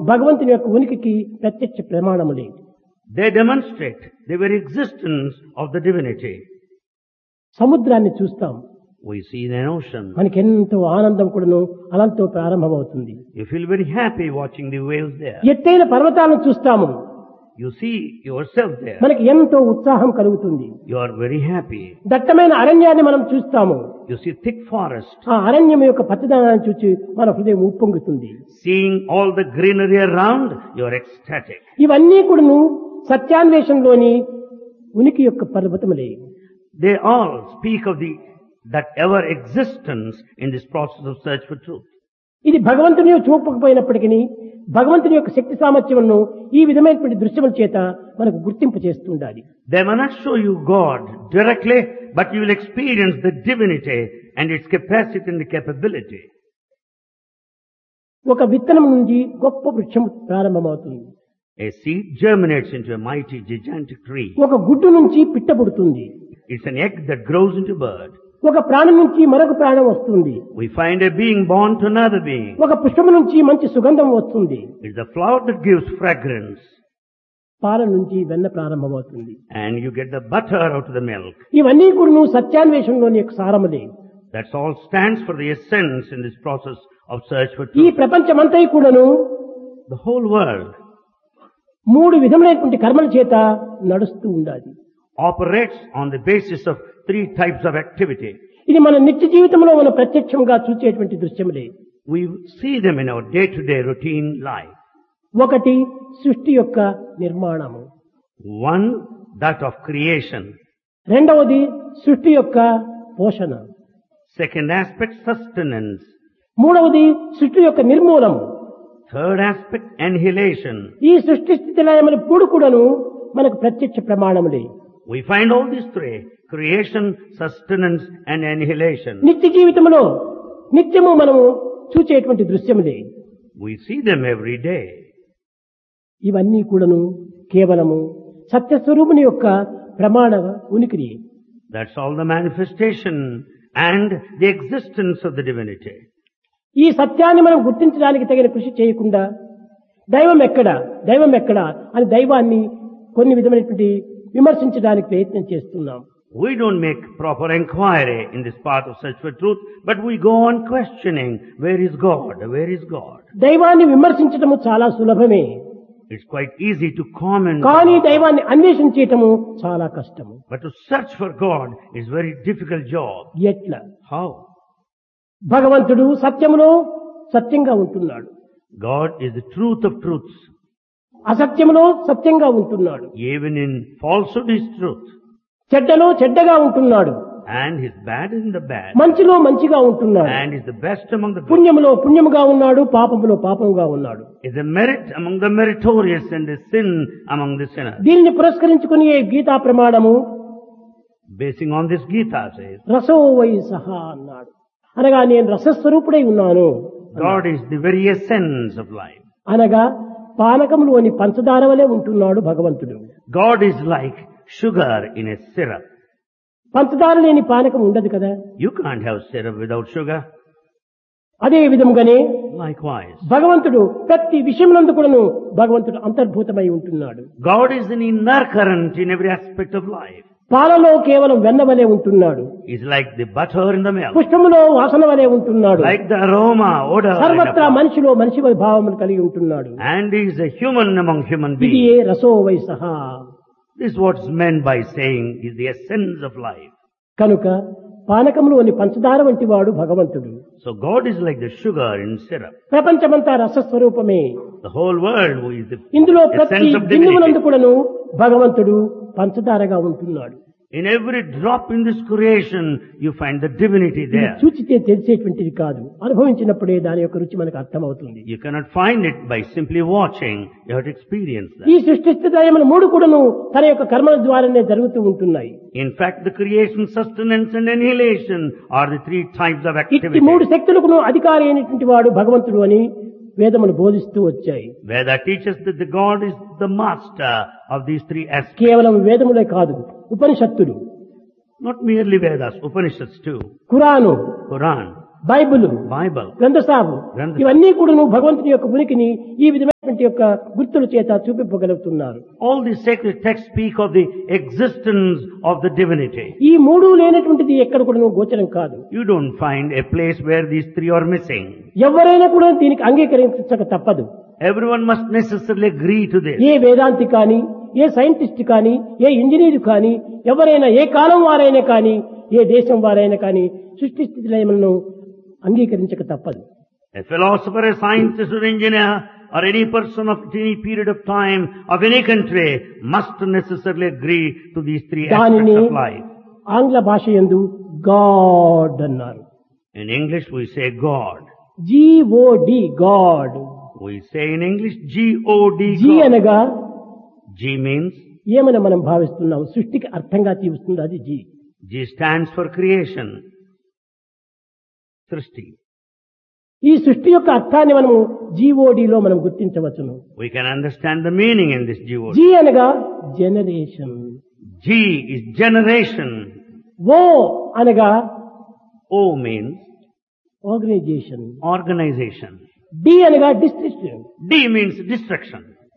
భగవంతుని యొక్క ఉనికికి ప్రత్యక్ష ప్రమాణములే. They demonstrate the very existence of the divinity. సముద్రాన్ని చూస్తాం, We see an ocean. మనకెంతో ఆనందం కూడాను అలలతో ప్రారంభమవుతుంది. You feel very happy watching the waves there. ఎత్తైన పర్వతాలను చూస్తాము, You see yourself there. మనకి ఎంతో ఉత్సాహం కలుగుతుంది. You are very happy. దట్టమైన అరణ్యాన్ని మనం చూస్తాము, You see thick forest. ఆ అరణ్యం యొక్క పచ్చదనాన్ని చూసి మన హృదయం ఉప్పొంగుతుంది. Seeing all the greenery around, you are ecstatic. ఇవన్నీ కూడాను సత్యాన్వేషణలోని ఉనికి యొక్క పర్వతములే. They all speak of that ever existence in this process of search for truth. ఇది భగవంతుని చూపకపోయినప్పటికీ భగవంతుని యొక్క శక్తి సామర్థ్యములను ఈ విధమైనటువంటి దృశ్యముల చేత మనకు గుర్తింపు చేస్తుండాలి. They may not show you God directly, but you will experience the divinity and its capacity and the capability. ఒక విత్తనం నుంచి గొప్ప వృక్షం ప్రారంభమవుతుంది. A seed germinates into a mighty gigantic tree. ఒక గుడ్డు నుంచి పిట్ట పుడుతుంది. It's an egg that grows into a bird. ఒక ప్రాణం నుంచి మరొక ప్రాణం వస్తుంది. We find a being born to another being. ఒక పుష్పము నుంచి మంచి సుగంధం వస్తుంది. It's the flower that gives fragrance. పాల నుంచి వెన్న ప్రారంభమవుతుంది. And you get the butter out of the milk. ఇవన్నీ కూడా సత్యాన్వేషణలోని యొక్క సారములే. That's all stands for the essence in this process of search for ఈ truth. ప్రపంచమంతా కూడాను The whole world మూడు విధములైనటువంటి కర్మల చేత నడుస్తూ ఉండాలి. operates on the basis of three types of activity. ఇది మన నిత్య జీవితంలో మనం ప్రత్యక్షంగా చూసేటువంటి దృశ్యములే. We see them in our day-to-day routine life. ఒకటి సృష్టి యొక్క నిర్మాణము, One, that of creation. రెండవది సృష్టి యొక్క పోషణ, Second aspect, sustenance. మూడవది సృష్టి యొక్క నిర్మూలము. Third aspect, annihilation. ఈ సృష్టి స్థితి లయములు మూడు కూడాను మనకు ప్రత్యక్ష ప్రమాణములే. We find all these three, creation, sustenance and annihilation. నిత్య జీవితంలో నిత్యము మనము చూచేటువంటి దృశ్యములే. We see them every day. ఇవన్నీ కూడాను కేవలము సత్యస్వరూపుని యొక్క ప్రమాణ ఉనికిని. That's all the manifestation and the existence of the divinity. ఈ సత్యాన్ని మనం గుర్తించడానికి తగిన కృషి చేయకుండా దైవం ఎక్కడా దైవం ఎక్కడా అని దైవాన్ని కొన్ని విధమైనటువంటి విమర్శించడానికి ప్రయత్నం చేస్తున్నాం. We don't make proper inquiry in this path of search for truth, but we go on questioning, where is God? Where is God? దైవాన్ని విమర్శించటము చాలా సులభమే, It's quite easy to comment, కానీ దైవాన్ని అన్వేషించటము చాలా కష్టము. but to search for God is a very difficult job. ఎట్లా? How? భగవంతుడు సత్యములో సత్యంగా ఉంటున్నాడు, God is the truth of truths. అసత్యములో సత్యంగా ఉంటున్నాడు, Even in falsehood is truth. చెడ్డలో చెడ్డగా ఉంటున్నాడు, And He's bad in the bad. మంచిలో మంచిగా ఉంటున్నాడు, And is the best among the good. పుణ్యములో పుణ్యముగా ఉన్నాడు, పాపములో పాపముగా ఉన్నాడు. Is a merit among the meritorious and a sin among the sinners. దీనిని పురస్కరించుకుని ఈ గీతా ప్రమాణము Basing on this Gita says, రసో why సహా అన్నాడు. అనగా నేను రసస్వరూపుడై ఉన్నాను. God is the very essence of life. అనగా పానకంలోని పంచదార వలె ఉంటున్నాడు భగవంతుడు. God is like sugar in a syrup. పంచదార లేని పానకం ఉండదు కదా. You can't have syrup without sugar. అదే విధముగానే Likewise, భగవంతుడు ప్రతి విషయమునందు కూడాను భగవంతుడు అంతర్భూతమై ఉంటున్నాడు. God is an inner current in every aspect of life. పాలలో కేవలం వెన్న వలె ఉంటున్నాడు, He's like the butter in the milk, పుష్పములో వాసన వలె ఉంటున్నాడు, like the aroma, odor, in a సర్వత్రా flower. మనిషిలో మనిషి భావములు కలిగి ఉంటున్నాడు. And He's a human among human ఇది beings. రసో వై సహా. This is what's meant by saying is the essence of life. కనుక పానకంలోని పంచదార వంటి వాడు భగవంతుడు. So God is like the sugar in syrup. ప్రపంచమంతా రసస్వరూపమే. The whole world who is the ఇందులో ప్రతి essence of బిందువునందు divinity. కూడాను భగవంతుడు పంచదారగా ఉంటున్నాడు. In every drop in this creation, you find the divinity ఇది there. చూచితే తెలిసేటువంటిది కాదు, అనుభవించినప్పుడే దాని యొక్క రుచి మనకు అర్థమవుతుంది. You cannot find it by simply watching. You have to experience ఈ that. సృష్టి స్థితిలయములు మూడు కూడాను తన యొక్క కర్మల ద్వారానే జరుగుతూ ఉంటున్నాయి. In fact, the creation, sustenance and annihilation are the three types of ఇట్టి activity. మూడు శక్తులకు అధికారి అయినటువంటి వాడు భగవంతుడు అని వేదములు బోధిస్తూ వచ్చాయి. Veda teaches that the God is the master of these three aspects. కేవలం వేదములే కాదు, ఉపనిషత్తులు, Not merely Vedas, Upanishads too, Quran, Quran, Bible, Bible. గ్రంథసాము, గ్రంథ- ఇవన్నీ కూడా నువ్వు భగవంతుని యొక్క ఉనికిని ఈ విధమైనటువంటి యొక్క గుర్తుల చేత చూపింపగలుగుతున్నారు. All these sacred texts speak of the existence of the divinity. ఈ మూడు లేనటువంటిది ఎక్కడ కూడా నువ్వు గోచరం కాదు. You don't find a place where these three are missing. ఎవరైనా కూడా దీనికి అంగీకరించక తప్పదు. Everyone must necessarily agree to this. ఏ వేదాంతి కానీ, ఏ సైంటిస్ట్ కానీ, ఏ ఇంజనీర్ కానీ, ఎవరైనా ఏ కాలం వారైనా కానీ, ఏ దేశం వారైనా కానీ సృష్టి స్థితి లయములను అంగీకరించక తప్పదు. A philosopher, a scientist, or engineer, or any person of any period of time of any country must necessarily agree to these three దానిని aspects of life. ఆంగ్ల భాష యందు గాడ్ అన్నారు. In English we say God. GOD, God. We say in English G-O-D, G God. అనగా G means, ఏమని మనం భావిస్తున్నాం, సృష్టికి అర్థంగా తీస్తుంది అది G. G stands for creation. Srishti. ఈ సృష్టి యొక్క అర్థాన్ని మనము జీఓడిలో మనం గుర్తించవచ్చును. We can understand the meaning in this G-O-D. G అనగా జనరేషన్, G is generation. ఓ అనగా O means organisation, organization. D అనగా డిస్ట్రిక్షన్. D means destruction.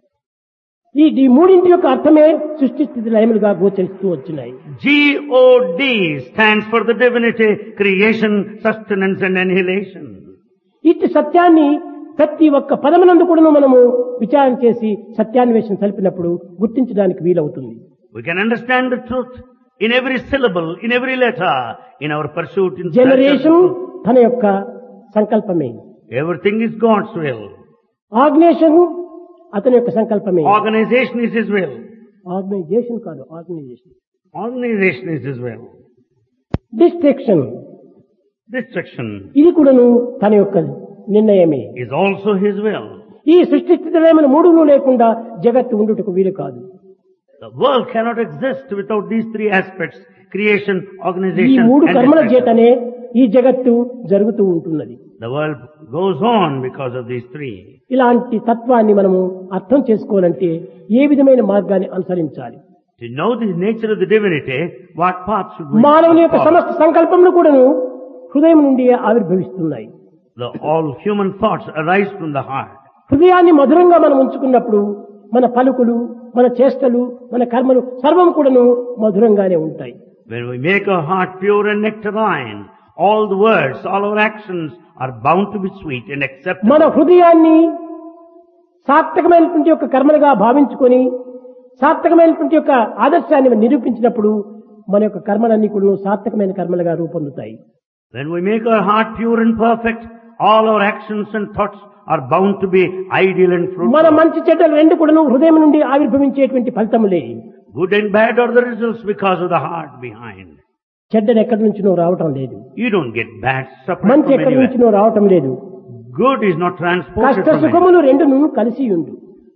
ఈ మూడింటి యొక్క అర్థమే సృష్టి స్థితి లయములుగా గోచరిస్తూ వచ్చినాయి. G-O-D stands for the divinity, creation, sustenance and annihilation. ఇట్టి సత్యాన్ని ప్రతి ఒక్క పదమునందు కూడా మనము విచారణ చేసి సత్యాన్వేషణ సలిపినప్పుడు గుర్తించడానికి వీలవుతుంది. We can understand the truth in every syllable, in every letter, in our pursuit in search of the generation truth. తన యొక్క సంకల్పమే, Everything is God's will. Organisation అతని యొక్క సంకల్పమే. Organization is His will. Organisation కాదు, organisation. Organization is His will. Destruction Destruction ఇది కూడాను తన యొక్క నిర్ణయమే. is also His will. ఈ సృష్టి స్థితిలయమైన మూడును లేకుండా జగత్తు ఉండుటకు వీలు కాదు. The world cannot exist without these three aspects: creation, ఈ organization, మూడు and కర్మల destruction. చేతనే ఈ జగత్తు జరుగుతూ ఉంటున్నది. The world goes on because of these three. ఇలాంటి తత్వాన్ని మనము అర్థం చేసుకోవాలంటే ఏ విధమైన మార్గాన్ని అనుసరించాలి? To know the nature of the divinity, what path should we మానవుని యొక్క follow? సమస్త సంకల్పములు కూడాను హృదయం నుండి ఆవిర్భవిస్తున్నాయి. All human thoughts arise from the heart. హృదయాన్ని మధురంగా మనం ఉంచుకున్నప్పుడు మన పలుకులు, మన చేష్టలు, మన కర్మలు సర్వం కూడాను మధురంగానే ఉంటాయి. When we make our heart pure and nectarine, all the words, all our actions are bound to be sweet and మన acceptable. హృదయాన్ని సార్థకమైనటువంటి యొక్క కర్మలుగా భావించుకొని సార్థకమైనటువంటి యొక్క ఆదర్శాన్ని నిరూపించినప్పుడు మన యొక్క కర్మలన్నీ కూడా సార్థకమైన కర్మలుగా రూపొందుతాయి. When we make our heart pure and perfect, all our actions and thoughts are bound to be ideal and మన fruitful. మంచి చెడ్డలు రెండు కూడాను హృదయం నుండి ఆవిర్భవించేటువంటి ఫలితములే. Good and bad are the results because of the heart behind. చెడ్డలు ఎక్కడి నుంచినో రావటం లేదు, You don't get bad separate మంచి from ఎక్కడి anywhere. నుంచినో రావటం లేదు. Good is not transported కష్ట from anywhere. సుఖములు రెండును కలిసి ఉండు.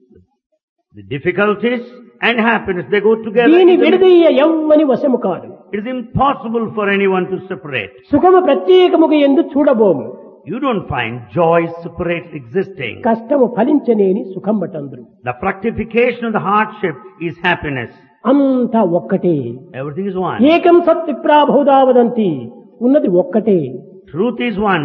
The difficulties and happiness, they go together. దీని It is- విడదీయ ఎవ్వని వశము కాదు. It is impossible for anyone to separate. సుఖము ప్రత్యేకముగా ఎందు చూడబోము, You don't find joy separate existing. కష్టము ఫలించనేని సుఖం బటందరు. The fructification of the hardship is happiness. అంతా ఒక్కటే. Everything is one. ఏకం సత్ విప్రాబహుదావదంతి, ఉన్నది ఒక్కటే. Truth is one.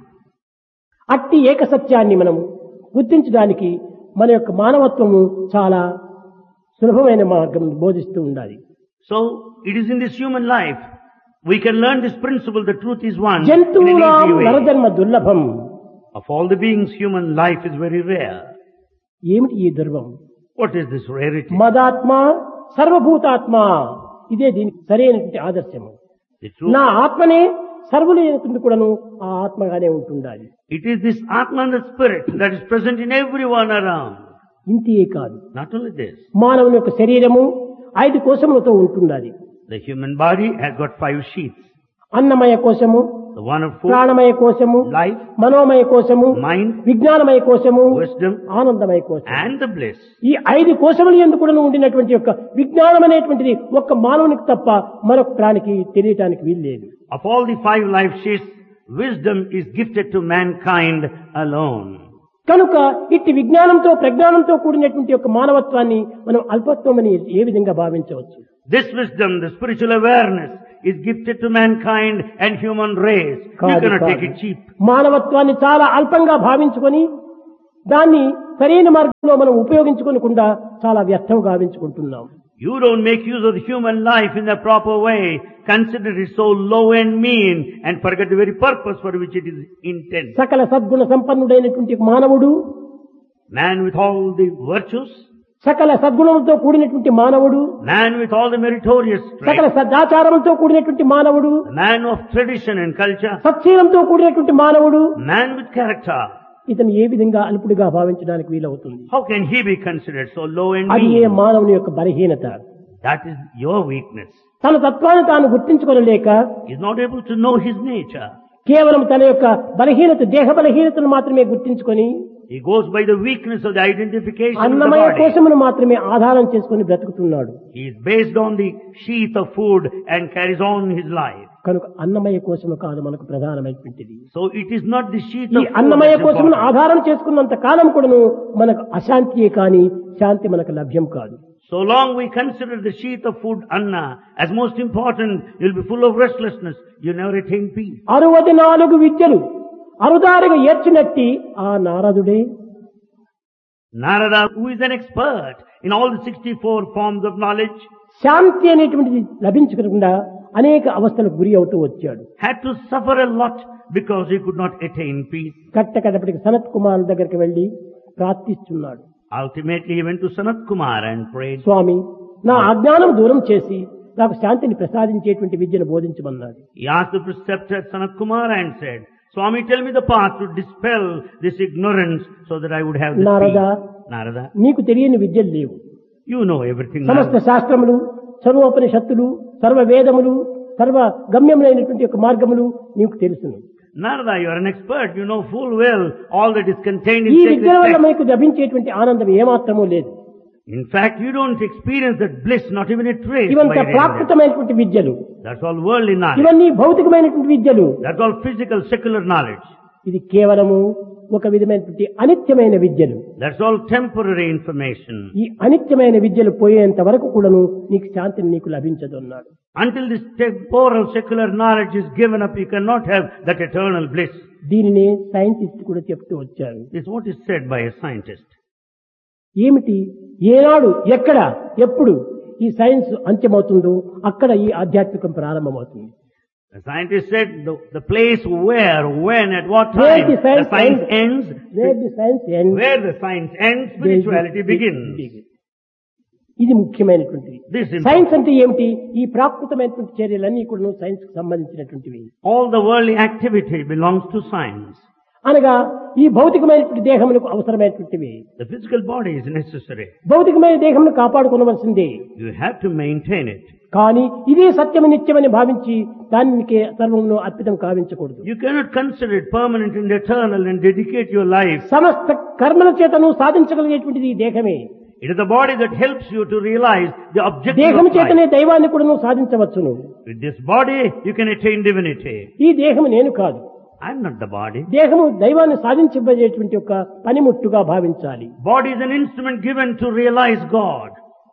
అట్టి ఏక సత్యాన్ని మనము గుర్తించడానికి మన యొక్క మానవత్వము చాలా సులభమైన మార్గం బోధిస్తూ ఉండాలి. So, it is in this human life we can learn this principle, the truth is one, in an జంతువునాం easy way. నరజన్మ దుర్లభం. Of all the beings, human life is very rare. ఏమిటి ఈ దుర్వం? What is this rarity? మదాత్మ సర్వభూతాత్మ, ఇదే దీనికి సరైనటువంటి ఆదర్శము. The truth, నా ఆత్మనే సర్వులైనటువంటి కూడాను ఆ ఆత్మగానే ఉంటుండాలి. it is this Atma and the Spirit that is present in everyone around. ఇంతే కాదు, Not only this, మానవుని యొక్క శరీరము 5 కోశములతో ఉంటుండాలి. the human body has got 5 sheaths. అన్నమయ కోశము, The one of food, ప్రాణమయ కోశము, life, మనోమయ కోశము, mind, విజ్ఞానమయ కోశము, wisdom, ఆనందమయ కోశం. and the bliss. ఈ 5 కోశములు ఎందుకు కూడా ఉండినటువంటి యొక్క విజ్ఞానం అనేటువంటిది ఒక్క మానవునికి తప్ప మరొక ప్రాణికి తెలియటానికి వీలు లేదు. Of all the 5 life sheaths, wisdom is gifted to mankind alone. కనుక ఇట్టి విజ్ఞానంతో ప్రజ్ఞానంతో కూడినటువంటి యొక్క మానవత్వాన్ని మనం అల్పత్వమని ఏ విధంగా భావించవచ్చు? This wisdom, the spiritual awareness, is gifted to mankind and human race. You cannot take it cheap. మానవత్వాన్ని చాలా అల్పంగా భావించుకొని దాన్ని సరైన మార్గంలో మనం ఉపయోగించుకోకుండా చాలా వ్యర్థం గావించుకుంటున్నాం. You don't make use of the human life in the proper way. Consider it so low and mean and forget the very purpose for which it is intended. సకల సద్గుణ సంపన్నుడైనటువంటి మానవుడు, Man with all the virtues, సకల సద్గుణములతో కూడినటువంటి మానవుడు, man with all the meritorious సకల traits, సదాచారములతో కూడినటువంటి మానవుడు, man of tradition and culture, సత్శీలంతో కూడినటువంటి మానవుడు, man with character. ఇతను ఏ విధంగా అల్పుడిగా భావించడానికి వీలవుతుంది? How can he be considered so low and అది ఏ mean? మానవుని యొక్క బలహీనత. That is your weakness. తన తత్వాన్ని తాను గుర్తించుకోలేక He is not able to know his nature. కేవలం తన యొక్క బలహీనత, దేహ బలహీనతను మాత్రమే గుర్తించుకొని He goes by the weakness of the identification of the Annamayya body. కోశమును మాత్రమే ఆధారం చేసుకొని బ్రతుకుతున్నాడు. He is based on the sheath of food and carries on his life. కనుక అన్నమయ కోశము కాదు మనకు ప్రధానమైనటువంటిది. So it is not the sheath ఈ of food Annamayya that's కోశమును important. ఆధారం చేసుకున్నంత కాలం కూడాను మనకు అశాంతియే కాని శాంతి మనకు లభ్యం కాదు. So long we consider the sheath of food, anna, as most important, you'll be full of restlessness. You never attain peace. 64 విద్యలు అరుదారుగా ఏర్చినట్టి ఆ నారదుడే Narada, who is an expert in all the 64 forms of knowledge, శాంతి అనేటువంటిది లభించకుండా అనేక అవస్థలకు గురి అవుతూ వచ్చాడు. had to suffer a lot because he could not attain peace. కట్టకడపటికి Sanath Kumar దగ్గరికి వెళ్లి ప్రార్థిస్తున్నాడు. Ultimately he went to Sanat Kumar and prayed. స్వామి, నా అజ్ఞానం దూరం చేసి నాకు శాంతిని ప్రసాదించేటువంటి విద్యను బోధించమన్నాడు. He asked the preceptor Sanat Kumar and said, Swami, tell me the path to dispel this ignorance so that I would have this Narada, peace. Narada, నీకు తెలియని విద్యలు లేవు. you know everything. సమస్త Narada. శాస్త్రములు, సర్వోపనిషత్తులు, సర్వ వేదములు, సర్వ గమ్యములైనటువంటి యొక్క మార్గములు నీకు తెలుసును. Narada, you are an expert. You know full well all that is contained in ఈ sacred విద్యల వల్ల texts. మీకు లభించేటువంటి ఆనందం ఏమాత్రమూ లేదు. In fact, you don't experience that bliss, not even a trace. by ఇవంతా attaining that. ప్రాకృతమైనటువంటి విద్యలు, That's all worldly knowledge. ఇవన్నీ భౌతికమైనటువంటి విద్యలు. That's all physical, secular knowledge. ఇది కేవలము ఒక విధమైనటువంటి అనిత్యమైన విద్యలు. That's all temporary information. ఈ అనిత్యమైన విద్యలు పోయేంత వరకు కూడాను నీకు శాంతిని నీకు లభించదు అన్నాడు. Until this temporal, secular knowledge is given up, you cannot have that eternal bliss. దీనినే సైంటిస్ట్ కూడా చెప్తూ వచ్చారు. This is what is said by a scientist. ఏమిటి, ఏనాడు, ఎక్కడ, ఎప్పుడు ఈ సైన్స్ అంత్యమవుతుందో అక్కడ ఈ ఆధ్యాత్మికం ప్రారంభమవుతుంది. The scientist said the place where, when, at what Where time the science the science ends. ends, Where the science ends, where the science ends, spirituality begins. ఇది ముఖ్యమైనటువంటిది. This is సైన్స్ అంటే ఏమిటి? ఈ ప్రాకృతమైనటువంటి చర్యలన్నీ కూడా సైన్స్ కు సంబంధించినటువంటివి. all the worldly activity belongs to science. అనగా ఈ భౌతికమైనటువంటి దేహములకు అవసరమైనటువంటివి. The physical body is necessary. భౌతికమైన దేహమును కాపాడుకోవలసిందే. You have to maintain it. కానీ ఇదే సత్యము నిత్యమని భావించి దానికి సర్వమును అర్పితం కావించకూడదు. You cannot consider it permanent and eternal and dedicate your life. సమస్త కర్మల చేతను సాధించగలిగేటువంటిది ఈ దేహమే. It is the body that helps you to realize the objective దేహము of చేతనే life. దైవాన్ని కూడా సాధించవచ్చును. With this body, you can attain divinity. ఈ దేహము నేను కాదు. I am not the body. దేహము దైవాన్ని సాధించబడేటువంటి ఒక పనిముట్టుగా భావించాలి. Body is an instrument given to realize God.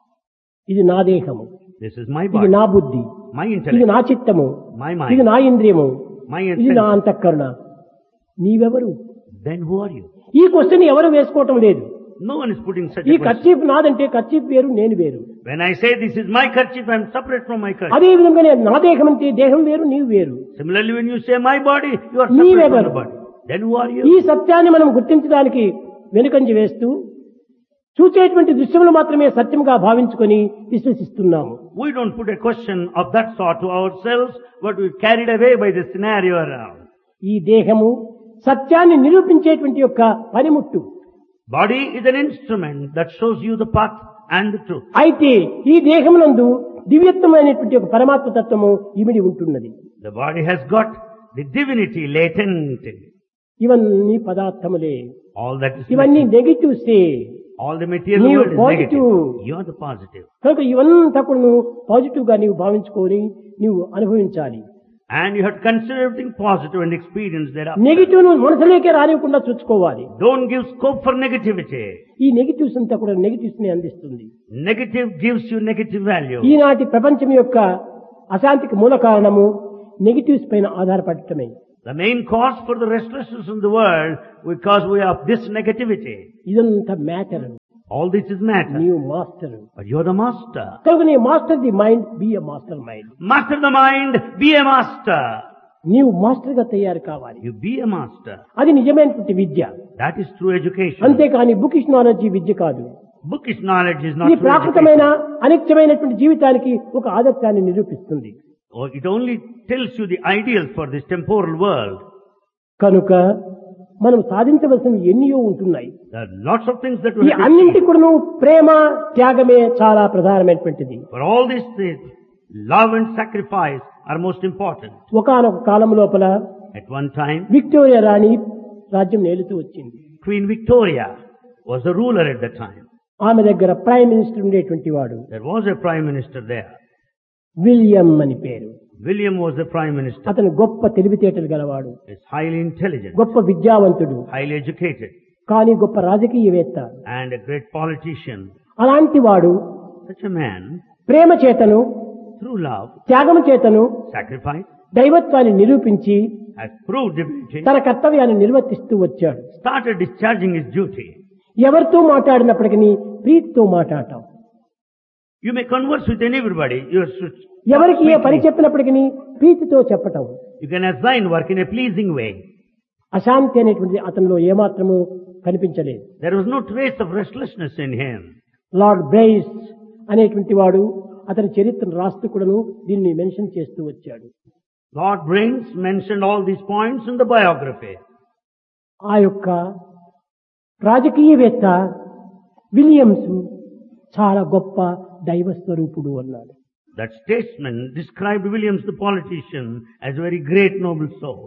ఇది నా దేహము, This is my ఇది body, నా బుద్ధి, my ఇది intellect, నా చిత్తము, my ఇది mind, నా ఇంద్రియము, my ఇది నా sense. అంతఃకరణ. నీవెవరు? Then who are you? ఈ క్వశ్చన్ ఎవరు వేసుకోవటం లేదు. No one is putting such ఈ a question. కర్చీఫ్ నాదంటే కర్చీఫ్ వేరు, నేను వేరు. When I say this is my kerchief, I am separate from my kerchief. అదే విధంగానే నా దేహం అంటే దేహం వేరు, నీవు వేరు. Similarly, when you say my body, you are Nee separate from vevaru. the body. Then who are ఈ you? సత్యాన్ని మనం గుర్తించడానికి వెనుకంజ వేస్తూ చూచేటువంటి దృశ్యములు మాత్రమే సత్యంగా భావించుకొని విశ్వసిస్తున్నాము. We don't put a question of that sort to ourselves, but we're carried away by the scenario around. ఈ దేహము సత్యాన్ని నిరూపించేటువంటి యొక్క పనిముట్టు. Body is an instrument that shows you the path and the truth. అయితే ఈ దేహమునందు దివ్యత్వమైనటువంటి ఒక పరమాత్మ తత్వము ఇమిడి ఉంటున్నది. The body has got the divinity latent in it. ఇవన్నీ పదార్థములే, All that is ఇవన్నీ material. నెగిటివ్సే. All the material నీవు world is positive. negative. You are the positive. కనుక ఇవంతా కూడా నువ్వు పాజిటివ్ గా నీవు భావించుకొని నీవు అనుభవించాలి. And you have to consider everything positive and experience thereafter. Negative ను మనసులోకే రానివ్వకుండా చూసుకోవాలి. Don't give scope for negativity. ఈ నెగిటివ్స్ అంతా కూడా నెగిటివ్స్ ని అందిస్తుంది. Negative gives you negative value. ఈనాటి ప్రపంచం యొక్క అశాంతికి మూల కారణము నెగిటివ్స్ పైన ఆధారపడటమే. The main cause for the restlessness in the world because we have this negativity. ఇదంతా matter. All this is matter. నీవు master. But you're the master. కనుక నీ master the mind, B a master mind. Master the mind, be a master. నీవు master గా తయారు కావాలి. You be a master. అది నిజమైనటువంటి విద్య. That is true education. అంతేకాని బుకిష్ నాలెడ్జ్ విద్య కాదు. Bookish knowledge is not ఈ true ప్రాకృతమైన education. అనిత్యమైనటువంటి జీవితానికి ఒక ఆదర్శాన్ని నిరూపిస్తుంది. It only tells you the ideals for this temporal world. కనుక మనం సాధించవలసినవి ఎన్నో ఉంటున్నాయి. There are lots of things that ఈ we have to అన్నింటి achieve. కూడాను ప్రేమ త్యాగమే చాలా ప్రధానమైనటువంటిది. For all these things, love and sacrifice are most important. ఒకానొక కాలం లోపల At one time, విక్టోరియా రాణి రాజ్యం నేలుతూ వచ్చింది. Queen Victoria was the ruler at the time. ఆమె దగ్గర ప్రైమ్ మినిస్టర్ ఉండేటువంటి వాడు There was a prime minister there. William అని పేరు. William was the prime minister. అతను గొప్ప తెలివితేటలు గలవాడు, He's highly intelligent, గొప్ప విద్యావంతుడు, highly educated, కానీ గొప్ప రాజకీయవేత్త. and a great politician. అలాంటి వాడు Such a man, ప్రేమ చేతను through love, త్యాగం చేతను sacrifice, దైవత్వాన్ని నిరూపించి has proved divinity, తన కర్తవ్యాన్ని నిర్వర్తిస్తూ వచ్చాడు. started discharging his duty. ఎవరితో మాట్లాడినప్పటికీ ప్రీతితో మాట్లాడటం, You may converse with everybody. You should ఎవరికి ఏ పని speak. చెప్పినప్పటికీ ప్రీతితో చెప్పటం. You can assign work in a pleasing way. అశాంతి అనేటువంటిది అతనిలో ఏమాత్రము కనిపించలేదు. There was no trace of restlessness in him. Lord Bryce అనేటువంటి వాడు అతని చరిత్రను రాస్తూ కూడాను దీన్ని మెన్షన్ చేస్తూ వచ్చాడు. Lord Brains mentioned all these points in the biography. ఆ యొక్క రాజకీయవేత్త విలియమ్స్ చాలా గొప్ప దైవ స్వరూపుడు అన్నాడు. That statesman described Williams the politician as a very great noble soul.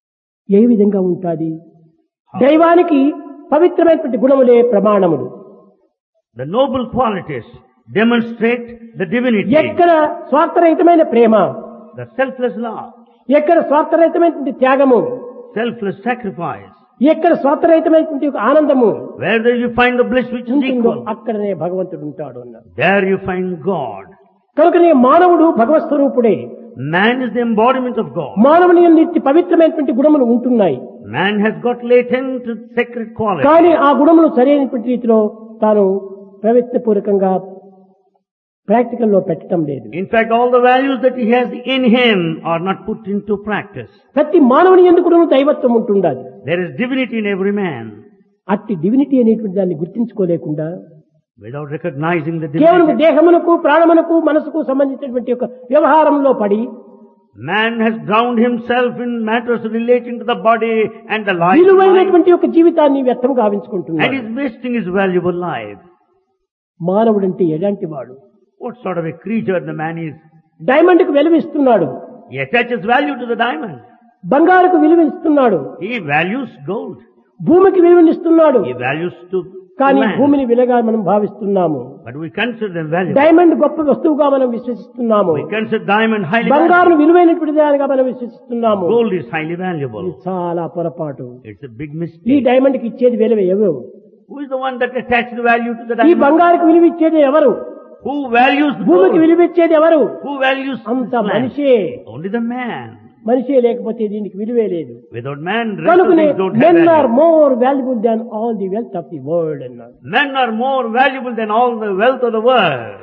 ఏ విధంగా ఉంటాది? దైవానికి పవిత్రమైనటువంటి గుణములే ప్రమాణములు. The noble qualities demonstrate the divinity, ఎక్కడ స్వార్థరహితమైన ప్రేమ, the selfless love, ఎక్కడ స్వార్థరహితమైనటువంటి త్యాగము, selfless sacrifice. ఎక్కడ స్వార్థరహితమైనటువంటి ఒక ఆనందము Where there you find the bliss which is ఉంటుందో equal, అక్కడనే భగవంతుడు ఉంటాడు అన్నాడు. there you find God. కనుకనే మానవుడు భగవత్ స్వరూపుడే. Man is the embodiment of God. మానవుని యందు పవిత్రమైనటువంటి గుణములు ఉంటున్నాయి. Man has got latent sacred qualities. కానీ ఆ గుణములు సరైనటువంటి రీతిలో తాను ప్రవృత్తిపూర్వకంగా ప్రాక్టికల్ లో పెట్టడం లేదు. In fact, all the values that he has in him are not put into practice. ప్రతి మానవుని యందు కూడా దైవత్వం ఉంటుండాలి. There is divinity in every man. అట్టి డివినిటీ అనేటువంటి దాన్ని గుర్తించుకోలేకుండా Without recognizing the కేవలం divinity, దేహమునకు ప్రాణమునకు మనసుకు సంబంధించినటువంటి ఒక వ్యవహారంలో పడి man has drowned himself in matters relating to the body and the life, విలువైనటువంటి ఒక జీవితాన్ని వ్యర్థం and గావించుకుంటున్నాడు. is wasting his valuable life. మానవుడంటే ఎలాంటి వాడు? What sort of a creature the man is? Diamond కు విలువిస్తున్నాడు, He attaches value to the diamond. బంగారుకు విలువిస్తున్నాడు, He values gold. భూమికి విలువనిస్తున్నాడు. He values to కానీ land. భూమిని విలువగా మనం భావిస్తున్నాము. But we consider them valuable. Diamond గొప్ప వస్తువుగా మనం విశ్వసిస్తున్నాము. We consider diamond highly బంగారు valuable. విలువైనటువంటి దానిగా మనం విశ్వసిస్తున్నాము. Gold is highly ఇది valuable. చాలా పొరపాటు. It's a big ఈ mistake. డైమండ్ కి ఇచ్చేది విలువ ఎవరు? Who is the one that attached the value to the ఈ diamond? బంగారుకు విలువ ఇచ్చేది ఎవరు? Who values the భూమికి gold? విలువ ఇచ్చేది ఎవరు? Who values అంత this land? మనిషే. Only the man. మనిషే లేకపోతే దీనికి విలువే లేదు. Without man, the rest of కనుకనే things don't have men are value. more valuable than all the wealth of the world అన్నారు. Men are more valuable than all the wealth of the world.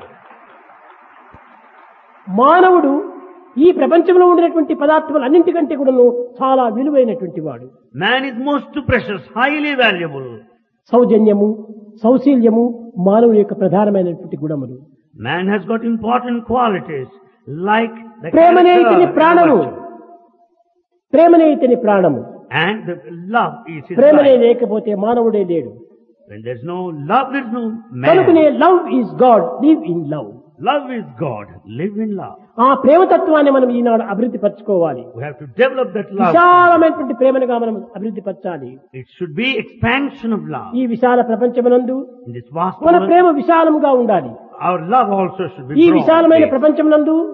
మానవుడు ఈ ప్రపంచంలో ఉండేటువంటి పదార్థాలు అన్నింటికంటే కూడా చాలా విలువైనటువంటి వాడు. Man is most precious, highly valuable. సౌజన్యము, సౌశీల్యము మానవుని యొక్క ప్రధానమైనటువంటి గుణములు. Man has got important qualities like the ప్రేమనే ఇతని character and ప్రాణము, virtue. ప్రేమనే ఇతని ప్రాణము. And the love is his ప్రేమనే life. లేకపోతే మానవుడే లేడు. When there's no love, there's no కనుకనే man. Love is God, live in love. Love is God. Live in love. ఆ ప్రేమతత్వాన్ని మనం ఈనాడు అభివృద్ధి పరచుకోవాలి. We have to develop that love. విశాలమైనటువంటి ప్రేమనుగా మనం అభివృద్ధి పరచాలి. It should be expansion of love. ఈ విశాల ప్రపంచమునందు In this vast మన world, ప్రేమ విశాలంగా ఉండాలి. our love also should ఈ be విశాలమైన broad. ప్రపంచమునందు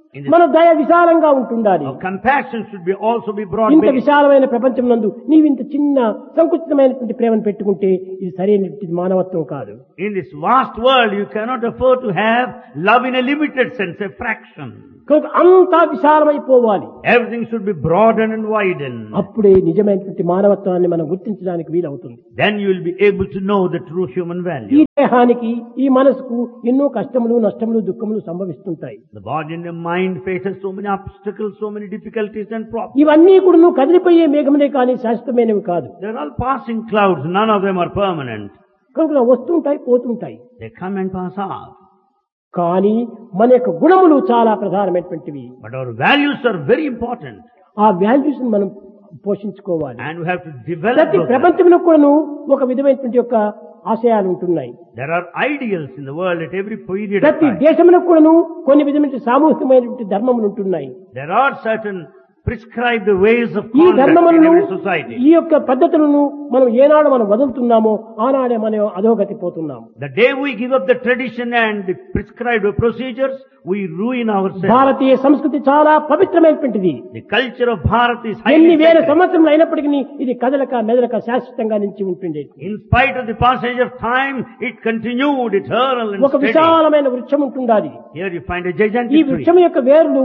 మన దయ విశాలంగా ఉంటుండాలి. Our compassion should be also be broad ఇంత based. విశాలమైన ప్రపంచం నందు నీవింత చిన్న సంకుచితమైనటువంటి ప్రేమను పెట్టుకుంటే ఇది సరైనటువంటి మానవత్వం కాదు. In this vast world, you cannot afford to have love in a limited sense, a fraction. కనుక అంతా విశాలమైపోవాలి. Everything should be broadened and widened. అప్పుడే నిజమైనటువంటి మానవత్వాన్ని మనం గుర్తించడానికి వీలవుతుంది. Then you will be able to know the true human ఈ value. దేహానికి ఈ మనసుకు ఎన్నో కష్టములు నష్టములు దుఃఖములు సంభవిస్తుంటాయి. The body and the mind faces so many obstacles, so many difficulties and problems. ఇవన్నీ కూడా నువ్వు కదిలిపోయే మేఘములే కానీ శాశ్వతమైనవి కాదు. They are all passing clouds, none of them are permanent. కనుక వస్తుంటాయి పోతుంటాయి. They come and pass off. కానీ మన యొక్క గుణములు చాలా ప్రధానమైనటువంటివి. But our values are very important. ఆ వాల్యూస్ మనం పోషించుకోవాలి. And we have to develop ప్రతి those values. ప్రపంచంలో కూడాను ఒక విధమైనటువంటి యొక్క ఆశయాలు ఉంటున్నాయి. There are ideals in the world at every period of ప్రతి time. దేశంలో కూడాను కొన్ని విధమైన సామూహికమైనటువంటి ధర్మములు ఉంటున్నాయి. There are certain prescribed ways of ఈ conduct in ధర్మములను every society. ఈ యొక్క పద్ధతులను మనం ఏనాడు మనం వదులుతున్నామో ఆనాడే మనం అధోగతి పోతున్నాము. The day we give up the tradition and the prescribed procedures, we ruin ourselves. భారతీయ సంస్కృతి చాలా పవిత్రమైనటువంటిది. The culture of Bharat is ఎన్ని highly వేల sacred. సంవత్సరములు అయినప్పటికీ ఇది కదలక మెదలక శాశ్వతంగా నిలిచి ఉంటుండేది. In spite of the passage of time, it continued eternal and ఒక steady. విశాలమైన వృక్షం ఉంటుండాలి. Here you find a ఈ gigantic tree. వృక్షం యొక్క వేర్లు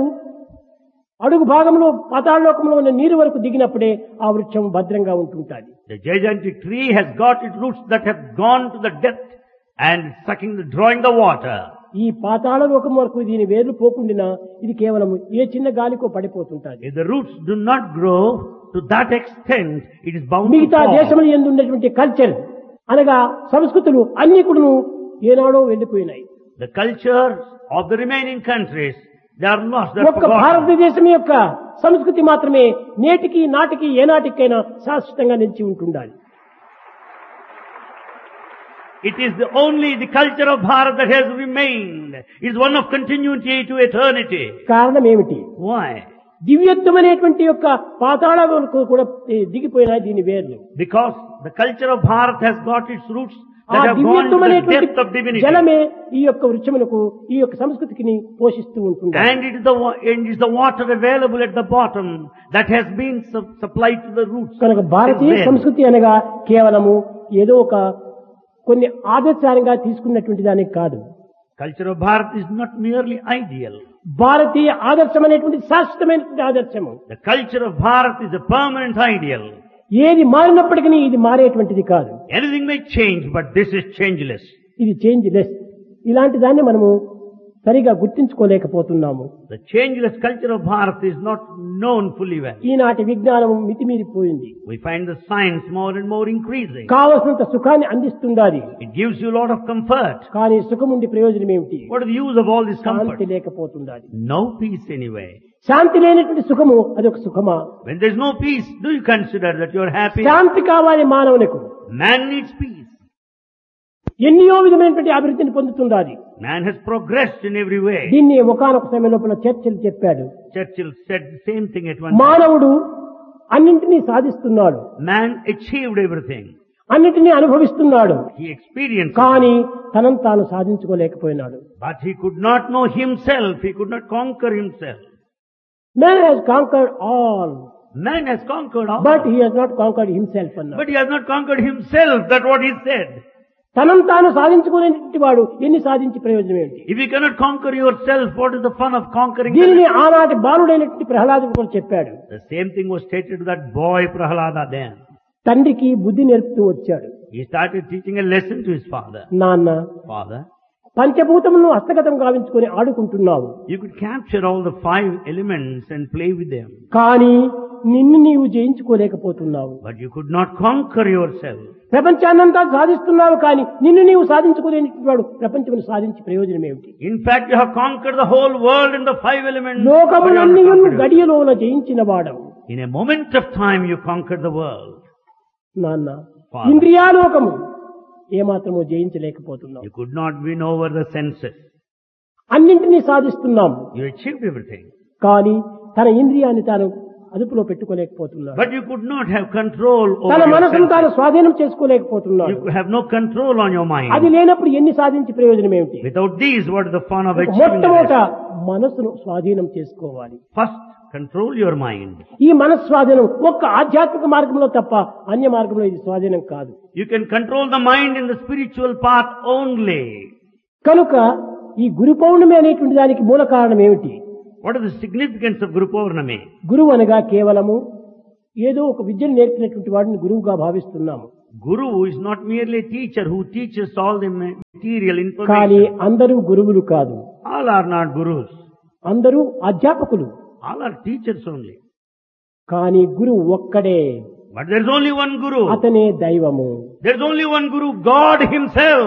అడుగు భాగంలో పాతాళలోకంలో ఉన్న నీరు వరకు దిగినప్పుడే ఆ వృక్షం భద్రంగా ఉంటుంటుంది. The gigantic tree has got its roots that have gone to the depth and drawing the water. ఈ పాతాళ లోకం వరకు దీని వేర్లు పోకుండా ఇది కేవలం ఏ చిన్న గాలికో పడిపోతుంటుంది. If the roots do not grow to that extent, it is bound to మిగతా fall. దేశంలో ఎందు ఉన్నటువంటి కల్చర్ అనగా సంస్కృతులు అన్ని కూడాను ఏనాడో వెళ్లిపోయినాయి. The cultures of the remaining countries, they are lost, they are ఒక్క forgotten. భారతదేశం యొక్క సంస్కృతి మాత్రమే నేటికి నాటికి ఏనాటికైనా శాశ్వతంగా నిలిచి ఉంటుండాలి. It is the culture of Bharat that has remained. It is one of continuity to eternity. కారణం ఏమిటి? Why? దివ్యత్వమైనటువంటి యొక్క పాతాళ వరకు కూడా దిగిపోయినాయి దీని వేర్లు. Because the culture of Bharat has got its roots ఆ that have gone to the depth of దివ్యత్వమైనటువంటి divinity. జలమే ఈ యొక్క వృక్షములకు ఈ యొక్క సంస్కృతికి పోషిస్తూ ఉంటుంది. And it is the water available at the bottom that has been supplied to the roots. కనుక భారతీయ Since then, సంస్కృతి అనగా కేవలము ఏదో ఒక కొన్ని ఆదర్శాలుగా తీసుకున్నటువంటి దానికి కాదు. culture of Bharat is not merely ideal. భారతీయ ఆదర్శం అనేటువంటి శాశ్వతమైనటువంటి ఆదర్శము. The culture of Bharat is a permanent ideal. ఏది మారినప్పటికీ ఇది మారేటువంటిది కాదు. Anything may change, but this is changeless. ఇది చేంజ్ లెస్. ఇలాంటి దాన్ని మనము సరిగా గుర్తించుకోలేకపోతున్నాము. The changeless culture of Bharat is not known fully well. ఈనాటి విజ్ఞానము మితిమీరిపోయింది. We find the science more and more increasing. కావలసినంత సుఖాన్ని అందిస్తుండాలి. It gives you a lot of comfort. కానీ సుఖం ఉండి ప్రయోజనం ఏమిటి? What is the use of all this comfort? Shanti లేకపోతుండాలి. No peace anyway. శాంతి లేనటువంటి సుఖము అదొక సుఖమా? When there is no peace, do you consider that you are happy? శాంతి కావాలి మానవునికి. Man needs peace. ఎన్నో విధమైనటువంటి అభివృద్ధిని పొందుతుండాలి. Man has progressed in every way. దీన్ని ఒకానొక సమయం లోపల చర్చలు చెప్పాడు. Churchill said the same thing at one time. మానవుడు అన్నింటినీ సాధిస్తున్నాడు, Man achieved everything. అన్నింటినీ అనుభవిస్తున్నాడు, He experienced it. కానీ తనను తాను సాధించుకోలేకపోయినాడు. But he could not know himself. He could not conquer himself. Man has conquered all, Man has conquered all. but he has not conquered himself అన్నాడు. But he has not conquered himself. That's what he said. తనను తాను సాధించుకునేటువంటి వాడు ఎన్ని సాధించి ప్రయోజనం ఏమిటి? If you cannot conquer yourself, what is the fun of conquering దీనిని others? ఆనాటి బాలుడైనటువంటి ప్రహ్లాదుడు కూడా చెప్పాడు. The same thing was stated to that boy Prahalada then. తండ్రికి బుద్ధి నేర్పుతూ వచ్చాడు. He started teaching a lesson to his father. నాన్న, Father, పంచభూతములను హస్తగతం గావించుకొని ఆడుకుంటున్నావు, you could capture all the 5 elements and play with them. కానీ నిన్ను నీవు జయించుకోలేకపోతున్నావు. But you could not conquer yourself. ప్రపంచాన్నంతా సాధిస్తున్నావు, కానీ నిన్ను నీవు సాధించుకోలేనిటువంటి వాడు ప్రపంచమును సాధించి ప్రయోజనం ఏమిటి? In fact, you have conquered the whole world in the 5 elements. but you have not లోకములన్నీ conquered yourself. గడియలోన జయించిన వాడవు. In a moment of time, you conquered the world. నాన్న, Father. ఇంద్రియాలోకము ఏమాత్రము జయించలేకపోతున్నావు. You could not win over the senses. అన్నింటినీ సాధిస్తున్నాము, You achieved everything. కానీ తన ఇంద్రియాన్ని తాను అదుపులో పెట్టుకోలేకపోతున్నాడు. But you could not have control over తన your మనసును తాను senses. స్వాధీనం చేసుకోలేకపోతున్నాడు. You could have no control on your అది mind. లేనప్పుడు ఎన్ని సాధించి ప్రయోజనం ఏమిటి? Without these, what is the fun of achieving మొట్టమొదట it? మనసును స్వాధీనం చేసుకోవాలి. First, control your mind. ఈ మనస్వాధీనం ఒక్క ఆధ్యాత్మిక మార్గంలో తప్ప అన్య మార్గంలో ఇది స్వాధీనం కాదు. You can control the mind in the spiritual path only. కనుక ఈ గురు పౌర్ణమి అనేటువంటి దానికి మూల కారణం ఏమిటి? What is the significance of Guru Purnami? గురువు అనగా కేవలము ఏదో ఒక విద్యను నేర్పినటువంటి వాడిని గురువుగా భావిస్తున్నాము. Guru is not merely a teacher who teaches all the material కానీ information. అందరూ గురువులు కాదు. All are not gurus. అందరూ అధ్యాపకులు. All are teachers only. కానీ గురువు ఒక్కడే. But there is only one Guru. అతనే దైవము. There is only one Guru, God Himself.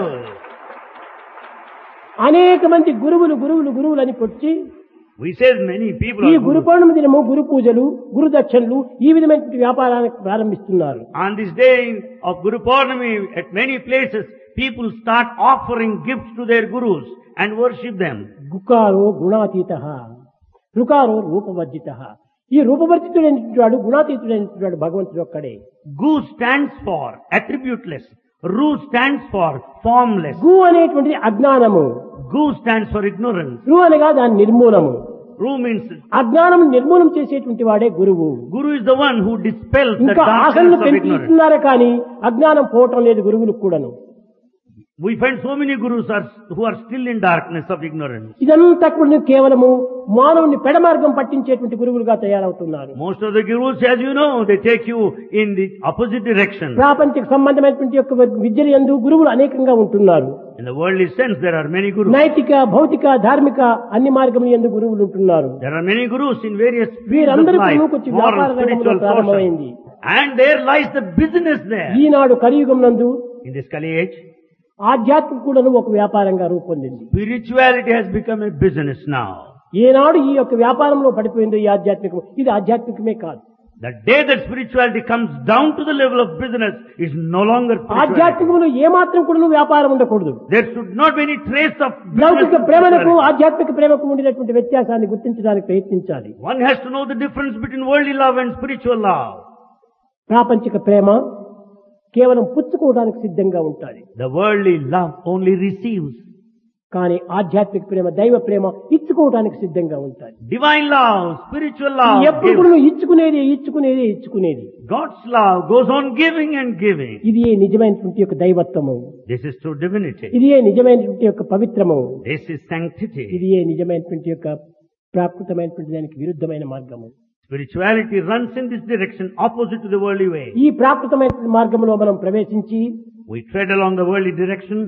అనేక మంది గురువులు అని పొచ్చి We say many people ఈ are గురు gurus. పౌర్ణమి దినము గురు పూజలు, గురు దక్షిణలు ఈ విధమైన వ్యాపారానికి ప్రారంభిస్తున్నారు. On this day of Guru Purnami, at many places, people start offering gifts to their gurus and worship them. గుకారో గుణాతీతః, రుకారో రూపవర్జితః. ఈ రూపవర్జితుడైనటువంటి వాడు, గుణాతీతుడైనటువంటి వాడు భగవంతుడు ఒక్కడే. Gu stands for attributeless. Ru stands for formless. గు అనేటువంటిది అజ్ఞానము. Gu stands for ignorance. రు అనగా దాని నిర్మూలము. Ru means అజ్ఞానం నిర్మూలం చేసేటువంటి వాడే గురువు. Guru is the one who dispels the ఇంకా darkness ఆశలను of ignorance. పెంచుతున్నారే కానీ అజ్ఞానం పోవటం లేదు గురువులకు కూడాను. We find so many gurus who are still in darkness of ignorance. ఇదంతా కూడా కేవలము మానవుని పెడమార్గం పట్టించేటువంటి గురువులుగా తయారవుతున్నారు. Most of the gurus, as you know, they take you in the opposite direction. ప్రాపంచిక సంబంధమైనటువంటి యొక్క విద్యల యందు గురువులు అనేకంగా ఉంటున్నారు. In the worldly sense, there are many gurus. నైతిక, భౌతిక, ధార్మిక అన్ని మార్గముల యందు గురువులు ఉంటున్నారు. There are many gurus in various fields of వీరందరికీ life, కొంచెం moral, వ్యాపార రంగంలో spiritual, ప్రారంభమైంది. social. And there lies the business there. ఈనాడు కలియుగం నందు In this Kali age, ఆధ్యాత్మిక కూడాను ఒక వ్యాపారంగా రూపొందింది. spirituality has become a business now. ఏనాడు ఈ యొక్క వ్యాపారంలో పడిపోయిందో ఈ ఆధ్యాత్మికం, ఇది ఆధ్యాత్మికమే కాదు. The day that spirituality comes down to the level of business is no longer spirituality. ఆధ్యాత్మికంలో ఏమాత్రం కూడా వ్యాపారం ఉండకూడదు. There should not be any trace of business. లౌకిక in ప్రేమకు spirituality. ఆధ్యాత్మిక ప్రేమకు ఉండినటువంటి వ్యత్యాసాన్ని గుర్తించడానికి ప్రయత్నించాలి. One has to know the difference between worldly love and spiritual love. ప్రాపంచిక ప్రేమ కేవలం పుచ్చుకోవడానికి సిద్ధంగా ఉంటాయి. The worldly love only receives. కానీ ఆధ్యాత్మిక ప్రేమ, దైవ ప్రేమ ఇచ్చుకోవడానికి సిద్ధంగా ఉంటాయి. Divine love, spiritual love ఎప్పుడు gives. కూడా ఇచ్చుకునేది. God's love goes on giving and giving. ఇది నిజమైనటువంటి యొక్క దైవత్వము. This is true divinity. ఇది నిజమైనటువంటి యొక్క పవిత్రము. This is sanctity. ఇది నిజమైనటువంటి యొక్క ప్రాకృతమైనటువంటి దానికి విరుద్ధమైన మార్గము. Spirituality runs in this direction opposite to the worldly way. ఈ ప్రాకృతమైనటువంటి మార్గంలో మనం ప్రవేశించి We tread along the worldly direction.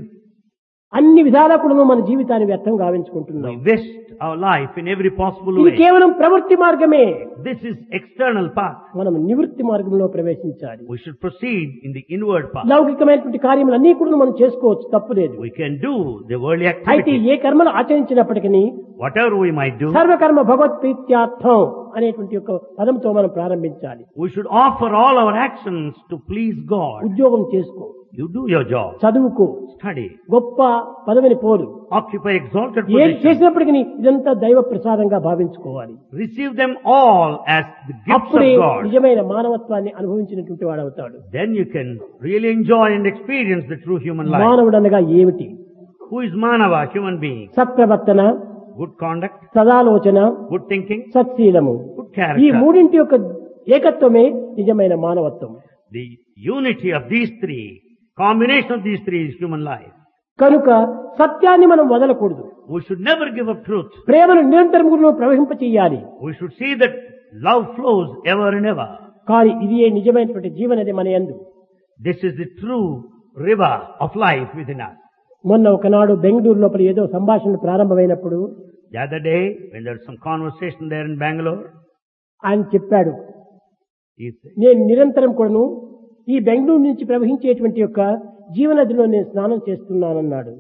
అన్ని విధాలా కూడా మన జీవితాన్ని వ్యర్థం గావించుకుంటున్నాం. We waste our life in every possible ఇది way. కేవలం ప్రవృత్తి మార్గమే. This is external path. మనం నివృత్తి మార్గంలో ప్రవేశించాలి. We should proceed in the inward path. లౌకికమైనటువంటి కార్యములన్నీ కూడా మనం చేసుకోవచ్చు, తప్పులేదు. We can do the worldly అయితే activities. ఏ కర్మలు ఆచరించినప్పటికీ Whatever we might do, సర్వకర్మ భగవత్ప్రీత్యార్థం అనేటువంటి యొక్క పదంతో మనం ప్రారంభించాలి. we should offer all our actions to please God. ఉద్యోగం చేసుకో, You do your job. చదువుకో, Study. గొప్ప పదవిని పోరు, Occupy exalted ఏది position. చేసినప్పటికీ ఇదంతా దైవ ప్రసాదంగా భావించుకోవాలి. Receive them all as the gifts అప్పుడే of God. నిజమైన మానవత్వాన్ని అనుభవించినటువంటి వాడవుతాడు. Then you can really enjoy and experience the true human life. మానవుడు అనగా ఏమిటి? Who is Manava, human being? సత్ప్రవర్తన, Good conduct, సదాలోచన, good thinking, సత్శీలము. good ఈ character. మూడింటి యొక్క ఏకత్వమే నిజమైన మానవత్వం. The unity of these three, combination of these three is human life. కనుక సత్యాన్ని మనం వదలకూడదు. We should never give up truth. ప్రేమను నిరంతరం కూడా ప్రవహింప చెయ్యాలి. We should see that love flows ever and ever. కానీ ఇది నిజమైనటువంటి జీవనది మన యందు. This is the true river of life within us. మొన్న ఒకనాడు బెంగళూరు లోపల ఏదో సంభాషణ ప్రారంభమైనప్పుడు The other day, when there was some conversation there in Bangalore, ఆయన చెప్పాడు, he said, నేను నిరంతరం కూడాను ఈ బెంగళూరు నుంచి ప్రవహించేటువంటి యొక్క జీవనదిలో నేను స్నానం చేస్తున్నానన్నాడు.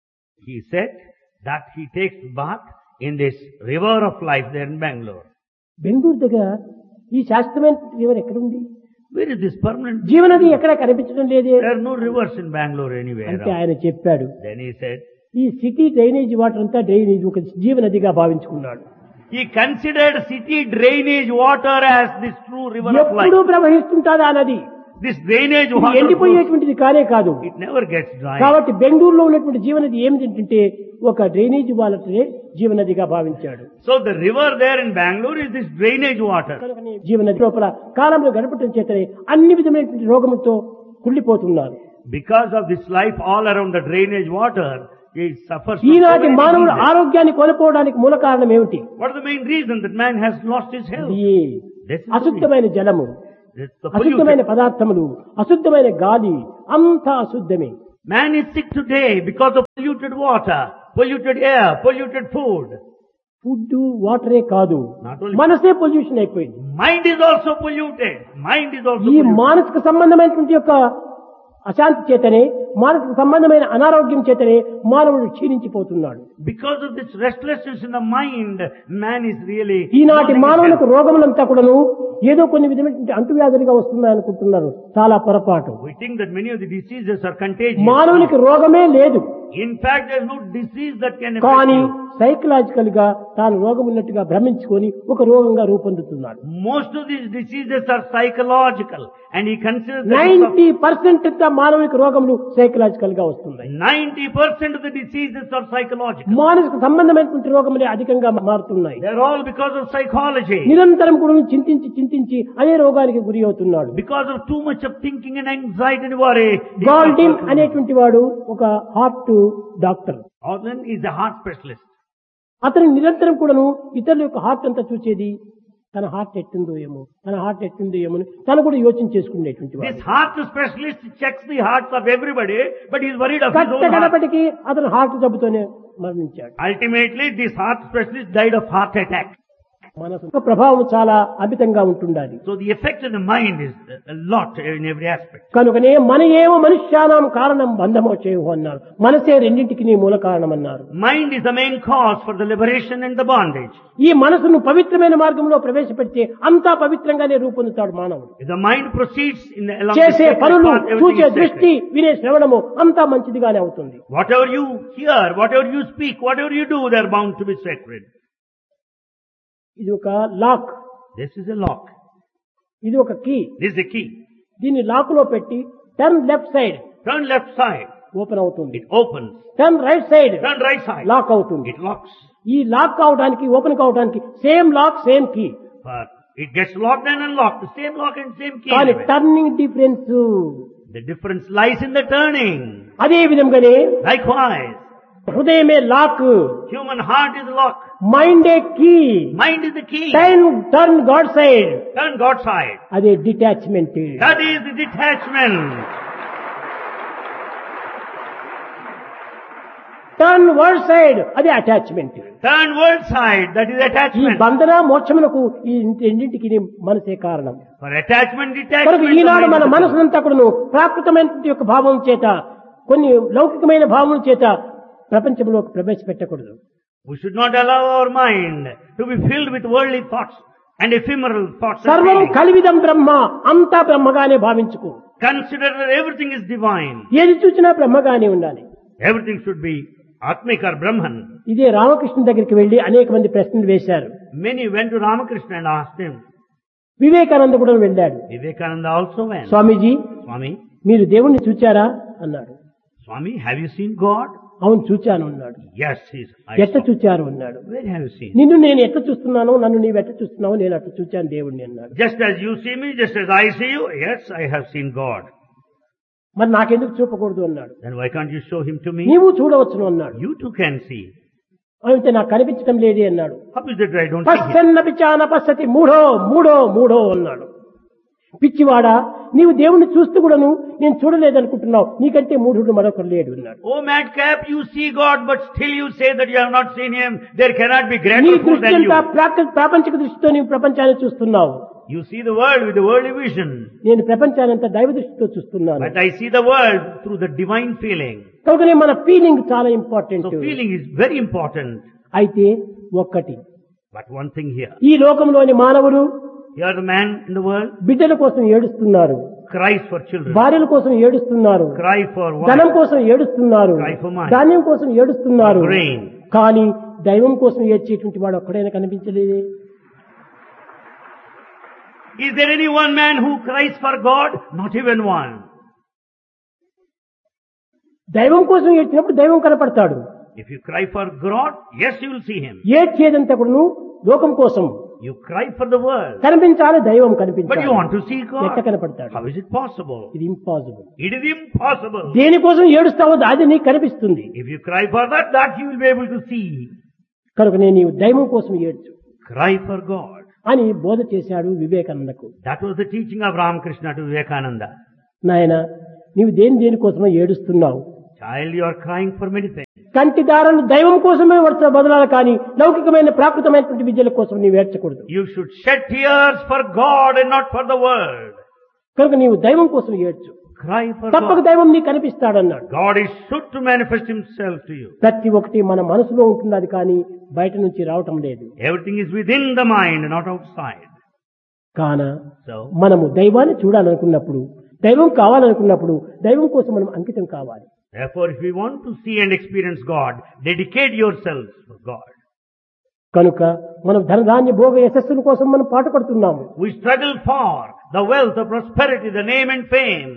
he said that he takes bath in this river of life there in Bangalore. Bengaluru దగ్గర ఈ శాస్త్రమైన రివర్ ఎక్కడుంది? Where is this permanent? జీవనది ఎక్కడ కనిపించడం లేదే. There are no rivers in Bangalore anywhere. అంటే around. ఆయన చెప్పాడు, Then he said, ఈ సిటీ డ్రైనేజ్ వాటర్ అంతా డ్రైనేజ్ ఒక జీవనదిగా భావించుకున్నాడు. he considered city drainage water as this true river of life. ఎప్పుడూ ప్రవహిస్తుంటాది ఆ నది. this drainage ఇది water flows. ఎండిపోయేటువంటిది కానే కాదు. It never gets dry. కాబట్టి బెంగళూరులో ఉన్నటువంటి జీవనది ఏమిటంటే ఒక డ్రైనేజ్ వాలనే జీవనదిగా భావించాడు. So the river there in Bangalore is this drainage water. కనుకనే జీవనది లోపల కాలంలో గడపటం చేతనే అన్ని విధమైనటువంటి రోగములతో కుళ్ళిపోతున్నారు. Because of this life all around the drainage water, he suffers from so ఈనాటి many మానవుడు diseases. ఆరోగ్యాన్ని కోల్పోవడానికి మూల కారణం ఏమిటి? What is the main reason that man has lost his health? ఈ This is the అశుద్ధమైన జలము, This is the అశుద్ధమైన polluted. పదార్థములు, అశుద్ధమైన గాలి, అంతా అశుద్ధమే. Man is sick today because of polluted water, polluted air, polluted food. Food వాటరే కాదు, Not only మనసే pollution అయిపోయింది. mind is also polluted. Mind is also ఈ polluted. మానసిక సంబంధమైనటువంటి యొక్క అశాంతి చేతనే, మానసిక సంబంధమైన అనారోగ్యం చేతనే మానవుడు క్షీణించిపోతున్నాడు. Because of this restlessness in the mind, man is really ఈనాటి losing his మానవులకు health. రోగములంతా కూడాను ఏదో కొన్ని విధమైనటువంటి అంటువ్యాధులుగా వస్తున్నాయనుకుంటున్నారు. చాలా పొరపాటు. We think that many of the diseases are contagious. మానవునికి రోగమే లేదు, In fact, there is no disease that can affect కానీ you. సైకలాజికల్ గా తాను రోగం ఉన్నట్టుగా భ్రమించుకొని ఒక రోగంగా రూపొందుతున్నాడు. Most of these diseases are psychological, and he considers that it's 90% మానవునికి రోగములు సైకలాజికల్ గా వస్తున్నాయి. 90% of the diseases are psychological. మానసిక సంబంధమైనటువంటి రోగములే అధికంగా మారుతున్నాయి. They're all because of psychology. నిరంతరం కూడా చింతించి అదే రోగానికి గురి అవుతున్నాడు. Because of too much of thinking and anxiety and worry. గాల్డిన్ అనేటువంటి వాడు ఒక heart doctor. Orlin is a heart specialist. అతను నిరంతరం కూడాను ఇతరుల యొక్క హార్ట్ అంతా చూసేది, తన హార్ట్ ఎట్టిందో ఏమో అని తను కూడా యోచన చేసుకునేటువంటి This వాడు. heart specialist checks the hearts of everybody, but he's worried of his కట్ట own heart. గడపటికి అతను హార్ట్ జబ్బుతోనే మరణించాడు. Ultimately, this heart specialist died of heart attack. మనసు యొక్క ప్రభావం చాలా అమితంగా ఉంటుండాలి. So the effect of the mind is a lot in every aspect. కనుకనే మన ఏమో మనుష్యానాం కారణం బంధమో చేయు అన్నారు. మనసే రెండింటికి మూల కారణం అన్నారు. Mind is the main cause for the liberation and the bondage. ఈ మనసును పవిత్రమైన మార్గంలో ప్రవేశపెడితే అంతా పవిత్రంగానే రూపొందుతాడు మానవుడు. If the mind proceeds along the చేసే sacred పనులు, path, everything చూసే is దృష్టి, sacred. వినే శ్రవణము అంతా మంచిదిగానే అవుతుంది. Whatever you hear, whatever you speak, whatever you do, they are bound to be sacred. ఇది ఒక lock, This is a lock. ఇది ఒక key. This is a key. దీన్ని లాక్ లో పెట్టి turn left side Turn left side, open అవుతుంది. it opens. Turn right side Turn right side, lock అవుతుంది. it locks. ఈ లాక్ కావడానికి, ఓపెన్ కావడానికి same lock same key, But it gets locked and unlocked. The same lock and same key. కానీ anyway. Turning difference. The difference lies in the turning. అదే విధంగానే Likewise, హృదయమే lock, human heart is lock. మైండే key, Mind is the key. Turn God side, Turn God side. అదే detachment. That is the detachment. Turn word side, అదే attachment. Turn world side. That is ఈ attachment. బంధన మోక్షములకు ఈ రెండింటికి మనసే కారణం. For attachment, కనుక detachment. Eenadu the మన mind is మనసునంతా కూడాను ప్రాకృతమైన యొక్క భావం చేత, కొన్ని లౌకికమైన భావం చేత ప్రపంచంలో ప్రవేశపెట్టకూడదు. We should not allow our mind to be filled with worldly thoughts and ephemeral thoughts. and సర్వం feelings. కలివిదం బ్రహ్మ, అంతా బ్రహ్మగానే భావించుకో. Consider that everything is divine. ఏది చూసినా బ్రహ్మగానే ఉండాలి. Everything should be Atmik or Brahman. ఇదే రామకృష్ణ దగ్గరికి వెళ్లి అనేక మంది ప్రశ్నలు వేశారు. Many went to Ramakrishna and asked him. Vivekananda కూడా వెళ్ళాడు. Vivekananda also went. స్వామీజీ, Swami, మీరు దేవుణ్ణి చూచారా అన్నాడు. Swami, have you seen God? అవును చూచాను అన్నాడు. Yes, I ఎట్లా saw. చూచారు అన్నాడు. Where have you seen? నిన్ను నేను ఎట్లా చూస్తున్నానో, నన్ను నీవు ఎట్లా చూస్తున్నావో నేను అట్లా చూచాను దేవుణ్ణి అన్నాడు. Just as you see me, just as I see you, yes, I have seen God. మరి నాకెందుకు చూపకూడదు అన్నాడు. Then why can't you show him to me? నీవు చూడవచ్చును అన్నాడు. You too can see. అయితే నాకు కనిపించడం లేదే అన్నాడు. How is it I don't see him? పశ్చన్న పిచాన పశ్చతి మూఢో అన్నాడు. పిచ్చివాడా, నీవు దేవుణ్ణి చూస్తూ కూడాను నేను చూడలేదనుకుంటున్నావు, నీకంటే మూఢుడు మరొకరు లేడు అన్నాడు. Oh madcap, you see God, but still you say that you have not seen him. There cannot be నీ greater fool దృష్టి than అంతా you. ప్రాపంచిక దృష్టితో నీవు ప్రపంచాన్ని చూస్తున్నావు. You see the world with the worldly vision, నేను ప్రపంచాన్ని అంతా దైవ దృష్టితో చూస్తున్నాను. but I see the world through the divine feeling. కనుకనే మన ఫీలింగ్ చాలా important. So feeling is very important. అయితే ఒక్కటి, But one thing here. ఈ లోకంలోని మానవులు Here the man in the world బిడ్డల కోసం ఏడుస్తున్నారు, cries for children, భార్యల కోసం ఏడుస్తున్నారు, cry for ధనం wife, కోసం ఏడుస్తున్నారు, Cry for money. ధాన్యం కోసం ఏడుస్తున్నారు. grain. కానీ దైవం కోసం ఏడ్చేటువంటి వాడు ఒక్కడైనా కనిపించలేదే. Is there any one man who cries for God? Not even one. దైవం కోసం ఏడ్చినప్పుడు దైవం కనపడతాడు. If you cry for God, yes, you will see Him. ఏడ్చేదంతా కూడాను లోకం కోసం. You cry for the world. కనిపించాలి, దైవం But కనిపించాలి. you want to see ఎట్లా God. కనపడతాడు? How is it possible? ఇది ఇంపాసిబుల్. It is impossible. దేనికోసం ఏడుస్తావో అది నీకు కనిపిస్తుంది. If you cry for that, that you will be able to see. కనుక నీవు దైవం కోసం ఏడ్చు Cry for God. అని బోధ చేశాడు వివేకానందకు. That was the teaching of Ramakrishna to Vivekananda. నాయన, నీవు దేనికోసమో ఏడుస్తున్నావు. Child, you are crying for many things. కంటి దారాలు దైవం కోసమే బదలాలి కానీ లౌకికమైన ప్రాకృతమైనటువంటి విద్యల కోసం నీవు ఏడ్చకూడదు. You should shed tears for God and not for the world. కనుక నీవు దైవం కోసం ఏడ్చు. Cry for తప్పక God. దైవం నీకు కనిపిస్తాడన్నాడు. God is sure to manifest Himself to you. ప్రతి ఒక్కటి మన మనసులో ఉంటుంది, అది కానీ బయట నుంచి రావటం లేదు. Everything is within the mind, not outside. కాన So, మనము దైవాన్ని చూడాలనుకున్నప్పుడు, దైవం కావాలనుకున్నప్పుడు దైవం కోసం మనం అంకితం కావాలి. therefore, if we want to see and experience God, dedicate yourselves for God. కనుక మనం ధనధాన్య భోగ యశస్సుల కోసం మనం పాటుపడుతున్నాము. We struggle for the wealth, the prosperity, the name and fame.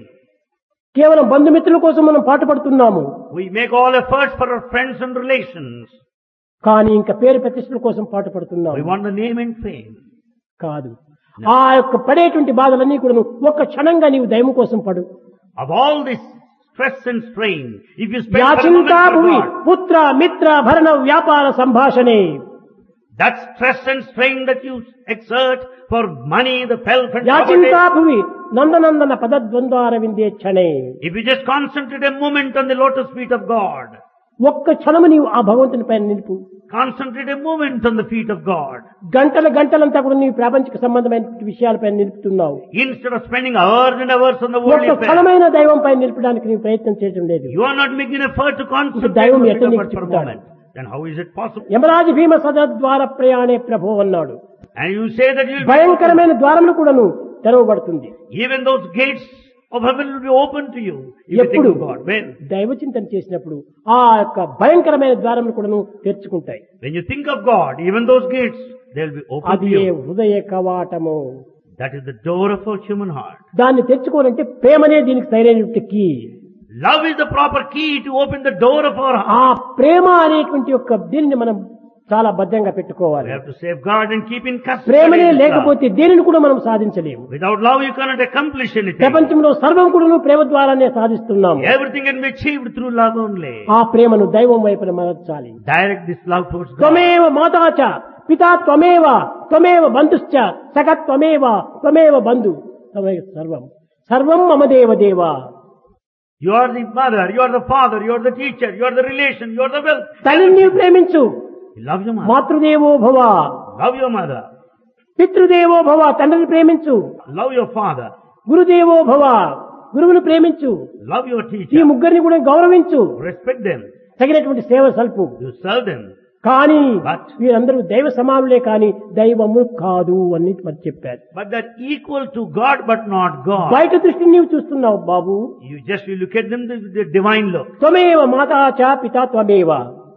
కేవలం బంధుమిత్రుల కోసం మనం పాటుపడుతున్నాము. We make all efforts for our friends and relations. కానీ ఇంకా పేరు ప్రతిష్టల కోసం పాటుపడుతున్నాము. We want the name and fame. కాదు, ఆ యొక్క పడేటువంటి బాధలన్నీ కూడా ఒక్క క్షణంగా నీవు దైవం కోసం పడు. Of all this stress and strain, if you spend for a moment యాచింతా for Bhuvi God, పుత్ర మిత్ర భరణ వ్యాపార సంభాషణే. that stress and strain that you exert for money, the pelf and యాచింతా property, Bhuvi నందనందన పదద్వంద్వార విందే క్షణే. if you just concentrate a moment on the lotus feet of God, ఒక్క క్షణము నీవు ఆ భగవంతుని పైన నిలుపు. concentrate a moment on the feet of God, గంటలంతా కూడా నీవు ప్రాపంచిక సంబంధమైన విషయాలపైన నిలుపుతున్నావు. instead of spending hours and hours on the worldly ఒక్క affairs, క్షణమైన దైవం పైన నిలపడానికి నీవు ప్రయత్నం చేయడం లేదు. you are not making effort to concentrate దైవం on the ఎట్లా feet of నీకు God for a చెప్తాడు? moment. Then how is it possible? Yamaraja భీమ సదద్వార ప్రయాణే ప్రభో అన్నాడు. And you say that you will be భయంకరమైన ద్వారములు కూడాను తెరవబడుతుంది. even those gates of heaven will be open to you if you think ఎప్పుడు of God. When? దైవ చింతన చేసినప్పుడు ఆ యొక్క భయంకరమైన ద్వారములు కూడాను తెరుచుకుంటాయి. When you think of God, even those gates, they will be open to అది you. హృదయ కవాటము. That is the door of a human heart. దాన్ని తెచ్చుకోవాలంటే ప్రేమనే దీనికి సరైనటువంటి key. Love is the proper key to open the door of our ఆ heart. ప్రేమ అనేటువంటి యొక్క దీనిని మనం చాలా భద్రంగా We పెట్టుకోవాలి. have to safeguard and keep in custody. ప్రేమనే this love. లేకపోతే దేనిని కూడా మనం సాధించలేము. Without love, you cannot accomplish anything. ప్రపంచంలో సర్వం కూడా ప్రేమ ద్వారానే సాధిస్తున్నాము. Everything can be achieved through love only. ఆ ప్రేమను దైవం వైపున మరల్చాలి. Direct this love towards God. త్వమేవ మాతాచ పితా త్వమేవ త్వమేవ బంధుశ్చ సఖ త్వమేవ త్వమేవ బంధు త్వమేవ సర్వం సర్వం మమ దేవ దేవ. You are the mother, you are the father, you are the teacher, you are the relation, you are the wealth. తల్లిని నీవు ప్రేమించు. You love your mother. మాతృదేవో భవ. Love your mother. పితృదేవో భవ, తండ్రిని ప్రేమించు. Love your father. గురుదేవో భవ, గురువుని ప్రేమించు. Love your ఈ teacher. ముగ్గురిని కూడా గౌరవించు. Respect them. తగినటువంటి సేవ సల్పు. You serve them. కానీ But- వీరందరూ దైవ సమానులే కానీ దైవము కాదు అని మరి చెప్పారు. But they're equal to God but not God. బయట దృష్టిని నీవు చూస్తున్నావు బాబు. You look at them with the divine look. త్వమేవ మాతాచ పితా త్వమేవ.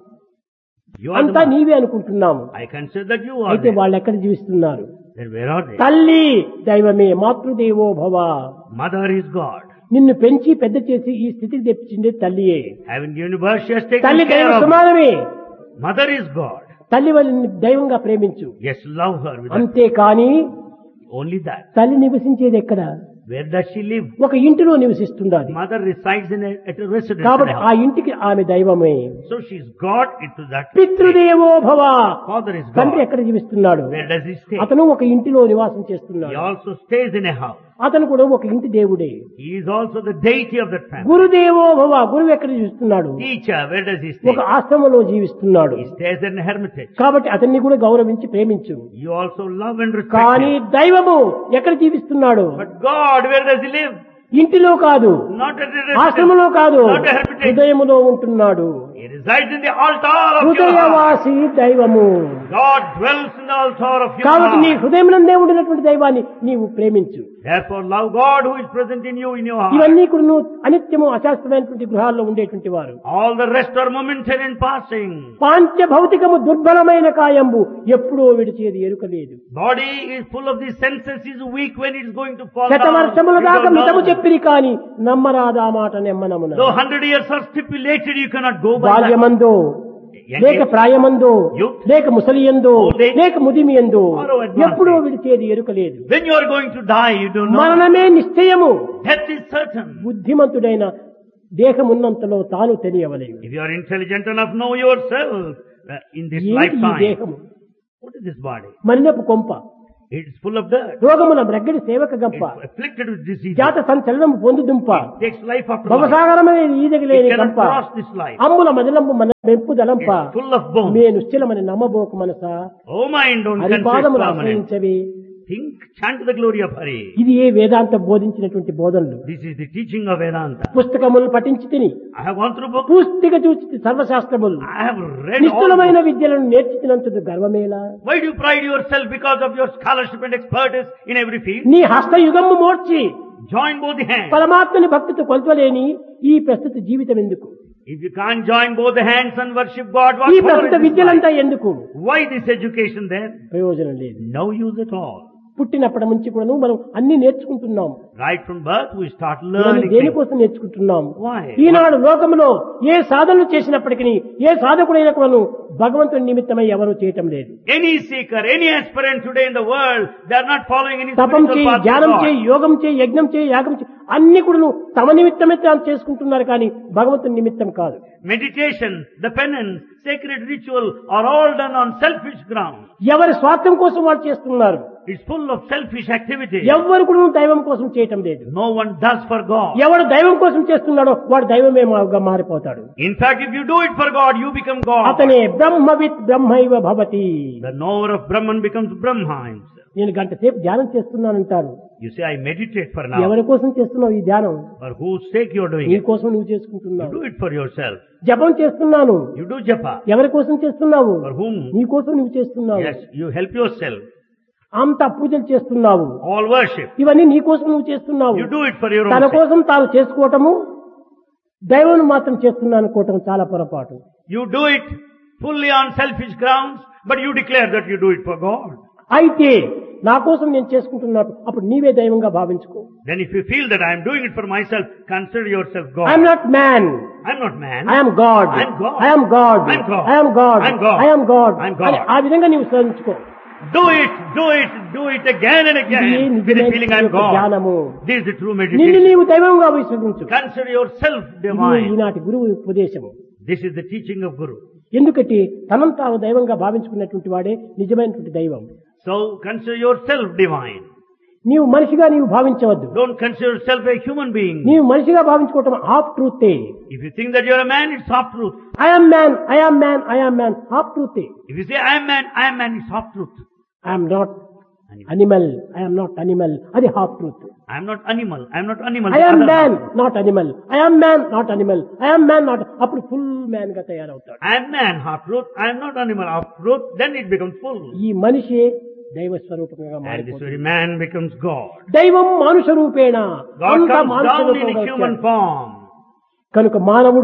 You are the అంతా mother. నీవే అనుకుంటున్నాము. I consider that you are అయితే there. వాళ్ళు ఎక్కడ జీవిస్తున్నారు? Then where are they? తల్లి దైవమే, మాతృదేవో భవ. Mother is God. నిన్ను పెంచి పెద్ద చేసి ఈ స్థితికి తెప్పించిందే తల్లియే. Having given birth, she has taken తల్లి దైవ care of you. సమానమే. Mother is God. తల్లి వాళ్ళని దైవంగా ప్రేమించు. Yes, love her with that. అంతేకాని Only that. తల్లి నివసించేది ఎక్కడ? Where does she live? ఒక ఇంటిలో నివసిస్తుండాలి. Mother resides at a residence. కాబట్టి in a ఆ house. ఇంటికి ఆమె దైవమే. So she's God into that. పితృదేవో భవ. Father is తండ్రి God. ఎక్కడ జీవిస్తున్నాడు? Where does he stay? అతను ఒక ఇంటిలో నివాసం He చేస్తున్నాడు. also stays in a house. అతను కూడా ఒక ఇంటి దేవుడే. He is also the deity of that family. గురుదేవో భవ. గురువు ఎక్కడ జీవిస్తున్నాడు? Teacher, where does he ఒక stay? ఆశ్రమంలో జీవిస్తున్నాడు. He stays in a hermitage. కాబట్టి అతన్ని కూడా గౌరవించి ప్రేమించు. You also love and respect కానీ him. దైవము ఎక్కడ జీవిస్తున్నాడు? But God, where does he live? ఇంటిలో కాదు, Not at a ఆశ్రమంలో residence. కాదు, Not a hermitage. హృదయములో ఉంటున్నాడు. He resides in the altar of your heart. హృదయవాసి దైవము. God dwells in the altar of your కాబట్టి నీ heart. హృదయమునందే ఉండినటువంటి దైవాన్ని నీవు ప్రేమించు. Therefore love God who is present in you, in your heart. ఇవన్నీ కూడా నువ్వు అనిత్యము అశాశ్వతమైనటువంటి గృహాల్లో ఉండేటువంటి వారు. All the rest are momentary and passing. పాంచ భౌతికము దుర్బలమైన కాయంబు ఎప్పుడో విడిచేది ఎరుకలేదు. Body is full of these senses, is weak when it is going to fall శతవర్షముల down. దాకా You don't మితము know. చెప్పిరి కాని నమ్మరాదా మాట నెమ్మనమున. Though 100 years are stipulated, you cannot go by that. బాల్యమందో లేక ప్రాయమందో లేక ముసలియందో లేక ముదిమియందో ఎప్పుడో విడిచేది ఎరుకలేదు. When you are going to die, you don't know. మరణమే నిశ్చయము. Death is certain. బుద్ధిమంతుడైన దేహమున్నంతలో తాను తెలియవలేదు. If you are intelligent enough, know yourself in this ఏంటి ఈ lifetime. దేహము? What is this body? మరినపు కొంప, It is full of dirt. రోగముల బ్రగ్గడి సేవక గంప, It's afflicted with disease. జాత సంచలనం పొందుదుంప, It takes life after life. భవసాగరమైన ఈదగలేని It cannot గంప, cross this life. అమ్ముల మదిలంపు మన పెంపుదలంప, It's full of bones. May నిశ్చలమని నమ్మబోకు Manasa, Oh mind, don't confess హరిపాదములు permanent. ఆశ్రయించవి. Think, chant the glory of Hari. ఇది ఏ వేదాంత బోధించినటువంటి బోధనలు. This is the teaching of Vedanta. పుస్తకములు పఠించి తిని I have gone through books. పూర్తిగా చూచి సర్వశాస్త్రములు I have read all నిశ్చలమైన books. విద్యలను నేర్చినందుకు గర్వమేలా. Why do you pride yourself because of your scholarship and expertise in every field? నీ హస్తయుగము మోర్చి Join both the hands. పరమాత్మని భక్తితో కొలవలేని ఈ ప్రస్తుత జీవితం ఎందుకు? If you can't join both the hands and worship God, what ఈ for ప్రస్తుత is this విద్యలంతా life? ఎందుకు? Why this education then? ప్రయోజనం లేదు. No use at all. పుట్టినప్పటి నుంచి కూడా మనం అన్ని నేర్చుకుంటున్నాం. Right from birth we start ఇవన్నీ learning things. దేనికోసం నేర్చుకుంటున్నాం? Why? ఈనాడు లోకంలో ఏ సాధనలు చేసినప్పటికీ ఏ సాధకుడైన కొను భగవంతుని నిమిత్తమై ఎవరు చేయటం లేదు. Any seeker, any aspirant today in the world, they are not following any తపం spiritual చేయి, path of ధ్యానం God. చేయి, యోగం చేయి, యజ్ఞం చేయి, యాగం చేయి అన్ని కూడా తమ నిమిత్తమే తాను చేసుకుంటున్నారు కానీ భగవంతుని నిమిత్తం కాదు. Meditation, the penance, sacred ritual are all done on selfish grounds. ఎవరి స్వార్థం కోసం వాడు చేస్తున్నారు. It's full of selfish activity. ఎవ్వరు కూడా దైవం కోసం చేయటం లేదు. No one does for God. ఎవడు దైవం కోసం చేస్తున్నాడో వాడు దైవమే మారిపోతాడు. In fact, if you do it for God, you become God. అతనే బ్రహ్మవిత్ బ్రహ్మైవ భవతి. The knower of Brahman becomes Brahma himself. నేను గంట సేపు ధ్యానం చేస్తున్నానంటారు. You say, I meditate for now. ఎవరి కోసం చేస్తున్నావు ఈ ధ్యానం? For whose sake you are doing నీ it? కోసం నువ్వు You చేసుకుంటున్నావు. do it for yourself. జపం చేస్తున్నాను. You do japa. ఎవరి కోసం చేస్తున్నావు? For whom? నీ కోసం నువ్వు చేస్తున్నావు. Yes, you help yourself. అంత పూజలు చేస్తున్నావు. All worship. ఇవన్నీ నీ కోసం నువ్వు చేస్తున్నావు. You do it for your own తన sake. కోసం తాను చేసుకోవటము, దైవం మాత్రం చేస్తున్నాను అనుకోవటం చాలా పొరపాటు. You do it fully on selfish grounds, but you declare that you do it for God. అయితే నా కోసం నేను చేసుకుంటున్నాను, అప్పుడు నీవే దైవంగా భావించుకో. Then if you feel that I am doing it for myself, consider yourself God. I'm not man, I'm not man. I'm God, I'm God. I'm God, I'm God. I'm God, I'm God. I'm God I'm God. ఆ విధంగా నీవు స్మరించుకో. Do it, do it, do it again and ఇది again with the feeling I'm నిజమైన God. ధ్యానము. This is the true నిన్ను meditation. నీవు దైవంగా విశ్వసించు. Consider yourself ఇది divine. ఈనాటి గురువు ఉపదేశము. This is the teaching of Guru. ఎందుకంటే తనను తాను దైవంగా భావించుకున్నటువంటి వాడే నిజమైనటువంటి దైవం. So consider yourself divine. నీవు మనిషిగా నీవు భావించవద్దు. Don't consider yourself a human being. నీవు మనిషిగా భావించుకోవటం half ట్రూతే. If you think that you're a man, it's half truth. I'm man, I'm man, I'm man half ట్రూతే. If you say I am man, it's half truth. I'm not animal, I'm not animal అది half truth. I am not animal. I am not animal. I'm The other man half. Not animal, I'm man not animal, I'm man not అప్పుడు full man గా తయారవుతాడు. I am man, half truth. I am not animal, half truth. Then it becomes full. ఈ మనిషి దైవ స్వరూపంగా And this మారిపోతాడు. very man becomes God. దైవం మానుష రూపేణ, God అంతా comes మానుష down in రూపంగా a human వచ్చాడు. form. కనుక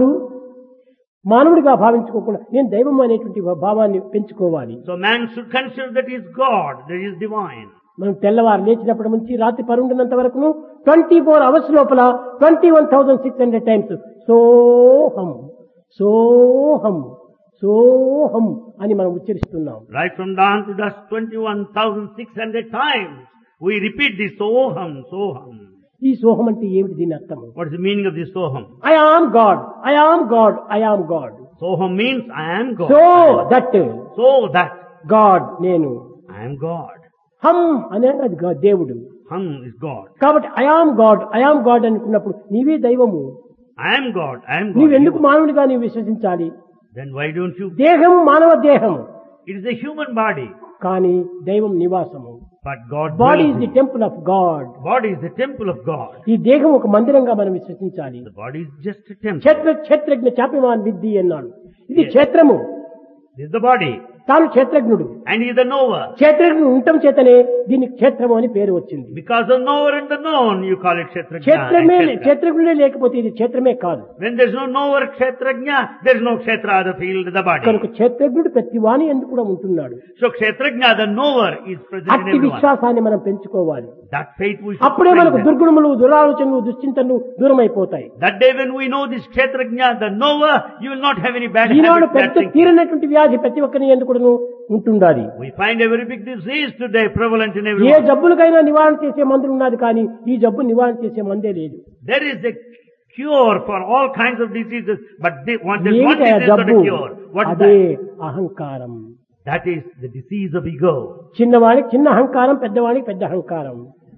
మానవుడిగా భావించుకోకుండా నేను దైవం అనేటువంటి భావాన్ని పెంచుకోవాలి. So man should consider that he is God, that he is divine. మనం తెల్లవారు లేచినప్పటి నుంచి రాత్రి పరుండినంత వరకు 24 అవర్స్ లోపల 21,600 టైమ్స్ సోహం సోహం సోహం అని మనం ఉచ్చరిస్తున్నాం. Right from dawn to dusk, 21,600 times we repeat this Soham, Soham. ఈ సోహం అంటే ఏమిటి దీని అర్థం? What is the meaning of this Soham? I am God, I am God, I am God. Soham means I am God. So that So that God నేను, I am God. హమ్ అనే అది దేవుడు. Hum is God. కాబట్టి I am God, I am God అనుకున్నప్పుడు నీవే దైవము. I am God. I am God. నీవెందుకు మానవుడిగా నీవు విశ్వసించాలి? Then why don't you? దేహం మానవ దేహం, It is a human body. కానీ దైవం నివాసము. But God body dwells is the in it. Temple of God. Body is the temple of God. ఈ దేహం ఒక మందిరంగా మనం విశ్వసించాలి. The body is just a temple. క్షేత్రజ్ఞ చాపిమాన్ విద్ధి అన్నాడు. ఇది Yes. క్షేత్రము. This is the body. తాను క్షేత్రజ్ఞుడు. And he is the knower. క్షేత్రజ్ఞుడు ఉండటం చేతనే దీనికి క్షేత్రము అని పేరు వచ్చింది. Because the knower and the known, you call it Kshetrajna. క్షేత్రజ్ఞుడే లేకపోతే ఇది క్షేత్రమే కాదు. When there is no knower Kshetrajna, there is no Kshetra, the field, the body. కనుక క్షేత్రజ్ఞుడు ప్రతి వాని ఎందుకు కూడా ఉంటున్నాడు. So Kshetrajna, the knower, is present in అట్టి everyone. విశ్వాసాన్ని మనం పెంచుకోవాలి. That faith we should అప్పుడే మనకు strengthen. దుర్గుణములు, దురాలోచనలు, దుశ్చింతనలు దూరం అయిపోతాయి. That day when we know this Kshetrajna, the knower, you will not have any bad Eenadu habits. పెద్ద తీరనటువంటి వ్యాధి ప్రతి ఒక్కరి ఎందుకు ఉంటుండాలి. We find a very big disease today prevalent in A everyone. జబ్బులకైనా నివారణ చేసే మందులు ఉన్నది కానీ ఈ జబ్బు నివారణ చేసే మందే లేదు. There is a cure for all kinds of diseases, but there's one ఏమిటి ఆ disease not జబ్బు? a cure. What is అదే that? అహంకారం. That is the disease of ego. చిన్నవాడికి చిన్న అహంకారం, పెద్దవాడికి పెద్ద అహంకారం.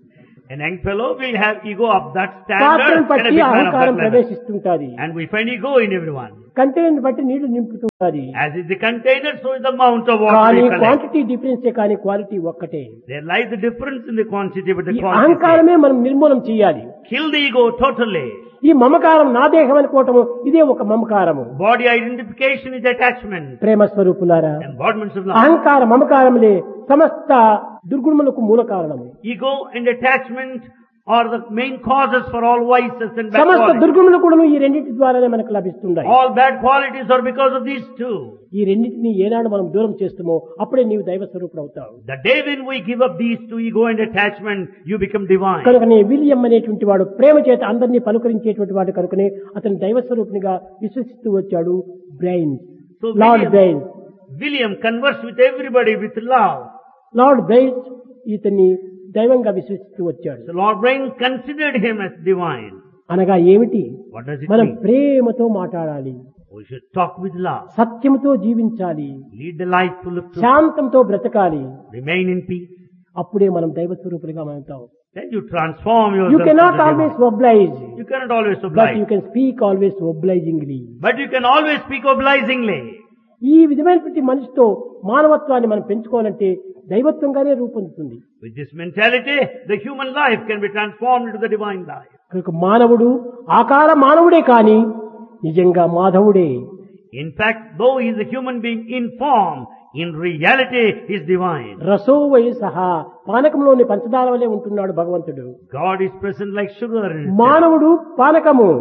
An young fellow will have ego of that పాత్రను standard and a బట్టి big man of అహంకారం that level. ప్రవేశిస్తుంటది. And we find ego in everyone. Container బట్టి నీళ్లు నింపుతుంటది. As is the container, so is the amount of water కానీ we collect. Quantity డిఫరెన్సే కానీ quality ఒక్కటే. There lies the difference in the quantity, but the ఈ quality. అహంకారమే మనం నిర్మూలన చేయాలి. Kill the ego totally. ఈ మమకారం నా దేహం అనుకోవటము ఇదే ఒక మమకారము. Body identification is attachment. ప్రేమ స్వరూపులారా, Embodiments of love. అహంకార మమకారములే సమస్త దుర్గుణములకు మూల కారణము. Ego and attachment are the main causes for all vices and bad సమస్త qualities. దుర్గుణములు కూడా ఈ రెండింటి ద్వారానే మనకు లభిస్తున్నాయి. All bad qualities are because of these two. ఈ రెండింటిని ఏనాడు మనం దూరం చేస్తామో అప్పుడే నీవు దైవ స్వరూపుడు అవుతావు. The day when we give up these two, ego and attachment, you become divine. కనుకనే విలియం అనేటువంటి వాడు ప్రేమ చేత అందరినీ పలుకరించేటువంటి వాడు కనుకనే అతను దైవ స్వరూపునిగా విశ్వసిస్తూ వచ్చాడు. Brain, So lord brain, William conversed with everybody with love. Lord brain ఇతన్ని దైవంగా విశ్వసిస్తూ వచ్చాడు. So Lord Brain considered him as divine. అనగా ఏమిటి? What does it మనం mean? ప్రేమతో మాట్లాడాలి, We should talk with love. సత్యముతో జీవించాలి, Lead the life full of truth. శాంతంతో బ్రతకాలి. Remain in peace. అప్పుడే మనం దైవ స్వరూపులుగా అవుతాం. Then you transform You yourself. cannot into always divine. oblige, You cannot always but oblige. you can speak always obligingly. But you can always speak obligingly. ఈ విధమైనటువంటి మనిషితో మానవత్వాన్ని మనం పెంచుకోవాలంటే దైవత్వంగానే రూపొందుతుంది. With this mentality, the human life can be transformed into the divine life. కనుక మానవుడు ఆకార మానవుడే కాని నిజంగా మాధవుడే. In fact, though he is a human being in form, in reality he is divine. రసోవై సహా పానకంలోని పంచదార వలె ఉంటున్నాడు భగవంతుడు. God is present like sugar in himself. మానవుడు పానకము,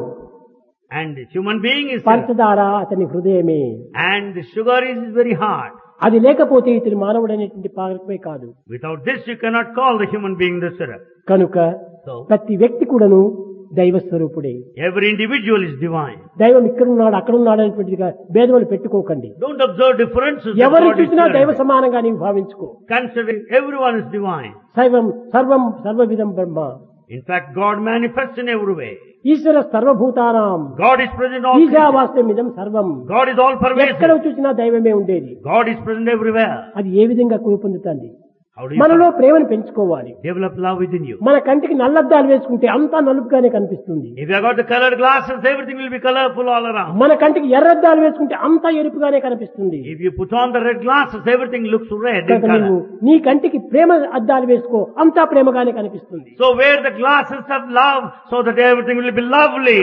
And the human being is పంచదార అతని హృదయమే. and the sugar is his very heart. అది లేకపోతే ఇతని మానవుడు అనేటువంటి పానకమే కాదు. Without this you cannot call the human being the syrup. కనుక So ప్రతి వ్యక్తి కూడాను దైవ స్వరూపుడే. every individual is divine. దైవం ఇక్కడున్నాడు అక్కడున్నాడు అనేటువంటిదిగా భేదములు పెట్టుకోకండి. Don't observe differences. that ఎవరు God is చూసినా there. దైవ సమానంగా నీవు భావించుకో. Considering everyone is divine. సర్వం సర్వవిధం బ్రహ్మ. In fact, God manifests in every way. ఈశ్వర సర్వభూతానాం God is present in all creatures. ఈశావాస్యమిదం సర్వం. God is all ఎక్కడ pervasive. చూసినా దైవమే ఉండేది. God is present everywhere. అది ఏ విధంగా రూపొందుతుంది? How do you మనలో ప్రేమను పెంచుకోవాలి. develop love within you? మన కంటికి నల్లద్దాలు వేసుకుంటే అంతా నలుపుగానే కనిపిస్తుంది. If you have got the colored glasses, everything will be colorful all around. మన కంటికి ఎర్రద్దాలు వేసుకుంటే అంతా ఎరుపుగానే కనిపిస్తుంది. If you put on the red glasses, everything looks red in కనుక నువ్వు color. నీ కంటికి ప్రేమ అద్దాలు వేసుకో, అంతా ప్రేమగానే కనిపిస్తుంది. So wear the glasses of love so that everything will be lovely.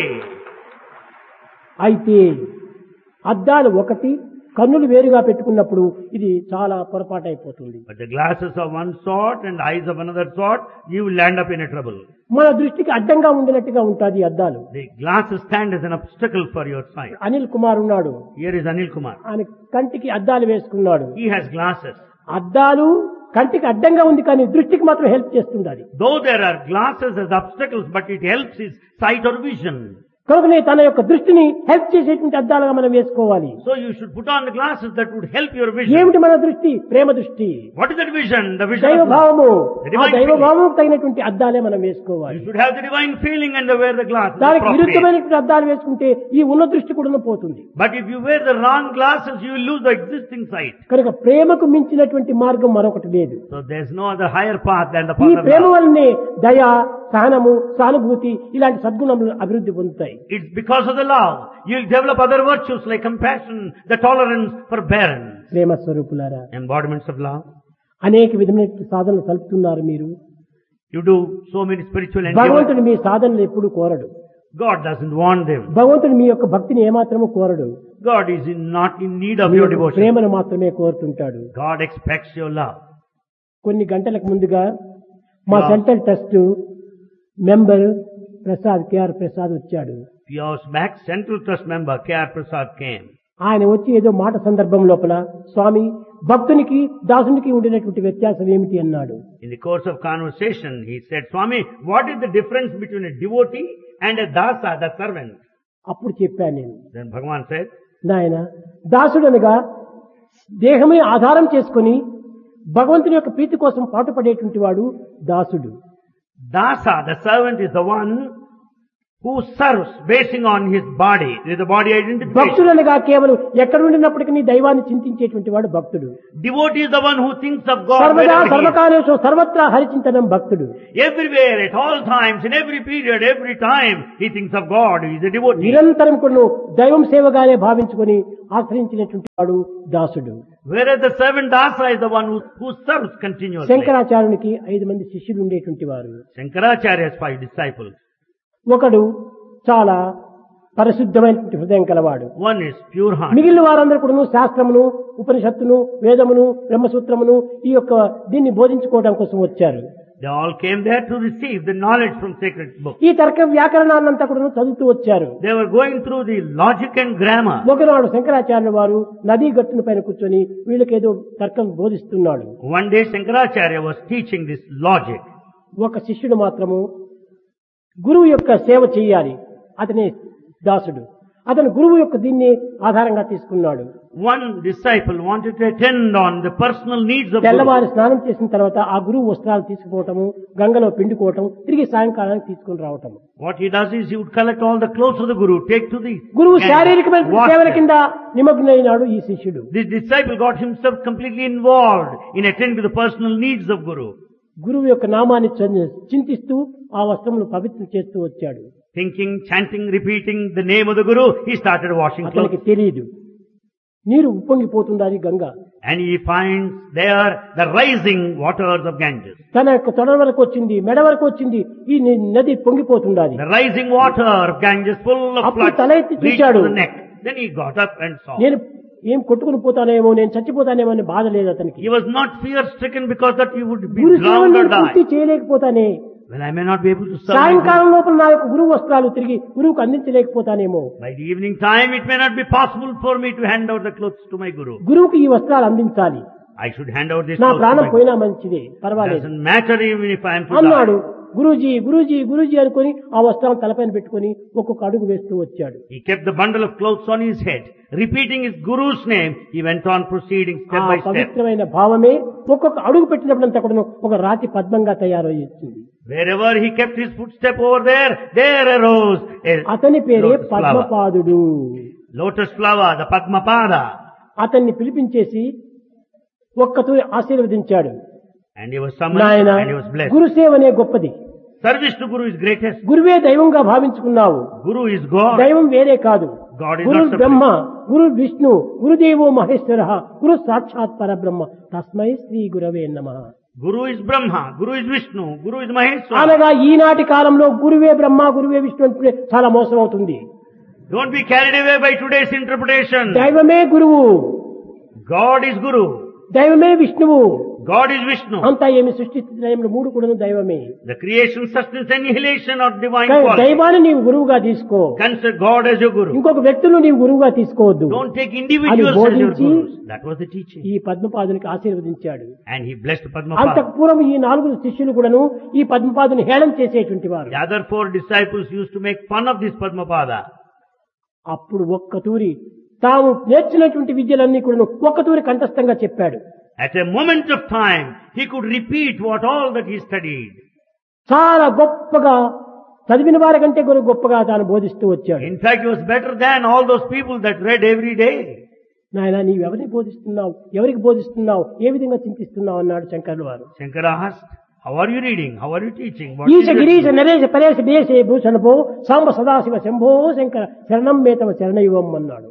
అయితే అద్దాలు ఒకటి, కన్నులు వేరుగా పెట్టుకున్నప్పుడు ఇది చాలా పొరపాటు అయిపోతుంది. But the glasses of one sort and eyes of another sort, you will land up in a trouble. మన దృష్టికి అడ్డంగా ఉండినట్టుగా ఉంటుంది అద్దాలు. The glasses stand as an obstacle for your sight. Anil Kumar ఉన్నాడు, Here is Anil Kumar. ఆయన కంటికి అద్దాలు వేసుకున్నాడు. He has glasses. అద్దాలు కంటికి అడ్డంగా ఉంది కానీ దృష్టికి మాత్రం హెల్ప్ చేస్తుంది. Though there are glasses as obstacles, but it helps his sight or vision. కనుకనే తన యొక్క దృష్టిని హెల్ప్ చేసేటువంటి అద్దాలుగా మనం వేసుకోవాలి. So you should put on the glasses that would help your vision. ఏమిటి మన దృష్టి? ప్రేమ దృష్టి, What is that vision? The vision దైవ of love. భావము. The ఆ divine దైవ feeling. భావముకు తగినటువంటి అద్దాలే మనం వేసుకోవాలి. You should have the divine feeling and wear the glasses. దానికి appropriate. విరుద్ధమైనటువంటి అద్దాలు వేసుకుంటే ఈ ఉన్న దృష్టి కూడా పోతుంది. But if you wear the wrong glasses, you will lose the existing sight. కనుక ప్రేమకు మించినటువంటి మార్గం మరొకటి లేదు. So there's no other higher path than the ఈ path of ప్రేమ love. వల్లనే దయ, సహనము, సానుభూతి ఇలాంటి సద్గుణములు అభివృద్ధి పొందుతాయి. It's because of the love. You'll develop other virtues like compassion, the tolerance, forbearance. ప్రేమ స్వరూపులారా, Embodiments of love. అనేక విధమైన సాధనలు కలుపుతున్నారు మీరు. You do so many spiritual endeavors. భగవంతుడు మీ సాధనలు ఎప్పుడు కోరడు. God doesn't want them. భగవంతుడు మీ యొక్క భక్తిని ఏమాత్రము కోరడు. God is not in need of me your యొక్క devotion. ప్రేమను మాత్రమే కోరుతుంటాడు. God expects your love. కొన్ని గంటలకు ముందుగా మా Yeah. Central trust member Prasad KR Prasad వచ్చాడు. Few hours back, Central Trust member K.R. Prasad came. ఆయన వచ్చి ఏదో మాట సందర్భం లోపల స్వామి భక్తునికి దాసునికి ఉండినటువంటి వ్యత్యాసం ఏమిటి అన్నాడు. In the course of conversation, he said, Swami, what is the difference between a devotee and a dasa, the servant? అప్పుడు చెప్పాను నేను, Then Bhagavan said, నాయన దాసుడు అనగా దేహమే ఆధారం చేసుకుని భగవంతుని యొక్క ప్రీతి కోసం పాటుపడేటువంటి వాడు దాసుడు. Dasa, the servant, is the one who serves basing on his body. It is the body identification. భక్తుడు అనగా కేవలం ఎక్కడ ఉండినప్పటికీ దైవాన్ని చింతించేటువంటి వాడు భక్తుడు. Devotee is the one who thinks of God సర్వదా wherever he is. సర్వకాలేషు సర్వత్రా హరిచింతనం భక్తుడు. Everywhere, at all times, in every period, every time, he thinks of God. He is a devotee. నిరంతరం కూడా దైవం సేవగానే భావించుకొని ఆశ్రయించినటువంటి వాడు దాసుడు. Whereas the servant dasa is the one who serves continuously. శంకరాచార్యునికి 5 మంది శిష్యులు ఉండేటువంటి వారు. Shankaracharya has 5 disciples. ఒకడు చాలా పరిశుద్ధమైనటువంటి హృదయం కలవాడు. One is pure heart. మిగిలిన వారందరూ కూడా శాస్త్రమును ఉపనిషత్తును వేదమును బ్రహ్మసూత్రమును ఈ యొక్క దీన్ని బోధించుకోవడం కోసం వచ్చారు. They all came there to receive the knowledge from sacred books. ఈ తర్క వ్యాకరణాన్నంతా కూడా చదువుతూ వచ్చారు. They were going through the logic and grammar. ఒకనాడు శంకరాచార్యుల వారు నదీ గట్టున పైన కూర్చొని వీళ్ళకేదో తర్కం బోధిస్తున్నాడు. One day Shankaracharya was teaching this logic. ఒక శిష్యుడు మాత్రము గురువు యొక్క సేవ చెయ్యాలి, అతనే దాసుడు. అతను గురువు యొక్క దీన్ని ఆధారంగా తీసుకున్నాడు. One disciple wanted to attend on the personal needs of Guru. తెల్లవారి స్నానం చేసిన తర్వాత ఆ గురువు వస్త్రాలు తీసుకుపోవటము, గంగలో పిండుకోవటం, తిరిగి సాయంకాలానికి తీసుకుని రావటం. What he does is he would collect all the clothes of the Guru, take to the గురువు Ganges, శారీరకమైన wash సేవల them. కింద నిమగ్నైనాడు ఈ శిష్యుడు. This disciple got himself completely involved in attending to the personal needs of Guru. గురువు యొక్క నామాన్ని చింతిస్తూ ఆ వస్త్రములు పవిత్రం చేస్తూ వచ్చాడు. Thinking, chanting, repeating the name of the Guru, he started washing అతనికి clothes. తెలియదు నీరు ఉప్పొంగిపోతుండాలి Ganga. And he finds there the rising waters of Ganges. తన యొక్క తొడ వరకు వచ్చింది, మెడ వరకు వచ్చింది, ఈ నది పొంగిపోతుండాలి. The rising water of Ganges full of అప్పుడు floods తల ఎత్తి reached చూశాడు. to the neck. Then he got up and saw. నేను ఏం కొట్టుకుని పోతానేమో, నేను చచ్చిపోతానేమో అని బాధ లేదు అతనికి. He was not fear-stricken because that he would be Guru drowned or సేవను పూర్తి die. చేయలేకపోతానే, Well, I may not be able to serve my సాయంకాలం లోపల నా యొక్క గురువు వస్త్రాలు తిరిగి గురువుకు అందించలేకపోతానేమో, Guru. By the evening time, it may not be possible for me to hand out the clothes to my Guru. గురువుకి ఈ వస్త్రాలు అందించాలి. I should hand out these నా clothes to ప్రాణం my పోయినా Guru. మంచిదే, పర్వాలేదు Doesn't matter even if I am to అన్నాడు. die. గురూజీ గురూజీ గురూజీ అనుకొని ఆ వస్త్రాలను తలపైన పెట్టుకొని ఒక్కొక్క అడుగు వేస్తూ వచ్చాడు. He kept the bundle of clothes on his head. Repeating his Guru's name, he went on proceeding ఆ step by step. పవిత్రమైన భావమే ఒక్కొక్క అడుగు పెట్టినప్పుడంతా కూడా ఒక రాతి పద్మంగా తయారయ్యింది. Wherever he kept his footstep over there arose a అతని పేరే lotus flower. పద్మపాదుడు. Lotus flower, the Padmapada. అతన్ని పిలిపించేసి ఒక్కతూరి ఆశీర్వదించాడు. And he was summoned నాయన and he was blessed. గురుసేవనే గొప్పది, Service to Guru is greatest. గురువే దైవంగా భావించుకున్నావు, Guru is God. దైవం వేరే కాదు. God is Guru not separate. బ్రహ్మ, గురు విష్ణు, గురుదేవో మహేశ్వర, గురు సాక్షాత్ పరబ్రహ్మ, తస్మై శ్రీ గురవే నమః. Guru is Brahma, Guru is Vishnu, Guru is Maheshwara. అనగా ఈనాటి కాలంలో గురువే బ్రహ్మ గురువే విష్ణు అంటే చాలా మోసం అవుతుంది. Don't be carried away by today's interpretation. దైవమే గురువు, God is Guru. దైవమే విష్ణువు, God is Vishnu. అంతా ఏమి సృష్టి స్థితిలయములు మూడు కూడా దైవమే. The creation, sustenance, annihilation of divine కానీ quality. దైవాన్ని నీవు గురువుగా తీసుకో, Consider God as your Guru. ఇంకొక వ్యక్తులు నీవు గురువుగా తీసుకోవద్దు. Don't take individuals as your బోధించి Gurus. That was the teaching. ఈ పద్మపాదునికి ఆశీర్వదించాడు. And he blessed Padmapada. అంతకు పూర్వం ఈ 4 శిష్యులు కూడాను ఈ పద్మపాదుని హేళన చేసేటువంటి వారు. The other 4 disciples used to make fun of this Padmapada. అప్పుడు ఒక్కతూరి తాము నేర్చినటువంటి విద్యలన్నీ కూడా ఒక్కతూరి కంఠస్థంగా చెప్పాడు. At a moment of time, he could repeat all that he studied. చాలా గొప్పగా చదివిన వారి కంటే కూడా గొప్పగా తాను బోధిస్తూ వచ్చాడు. In fact, he was better than all those people that read every day. నాయన నీవు ఎవరికి బోధిస్తున్నావు, ఎవరికి బోధిస్తున్నావు, ఏ విధంగా చింతిస్తున్నావు అన్నాడు శంకరుల వారు. Shankara asked, how are you reading? How are you teaching? What ఈశ is your గిరీశ teaching? నరేశ పరేశ దేశే భూషణభో సాంబ సదాశివ శంభో శంకర శరణం మేతవ శరణయువం అన్నాడు.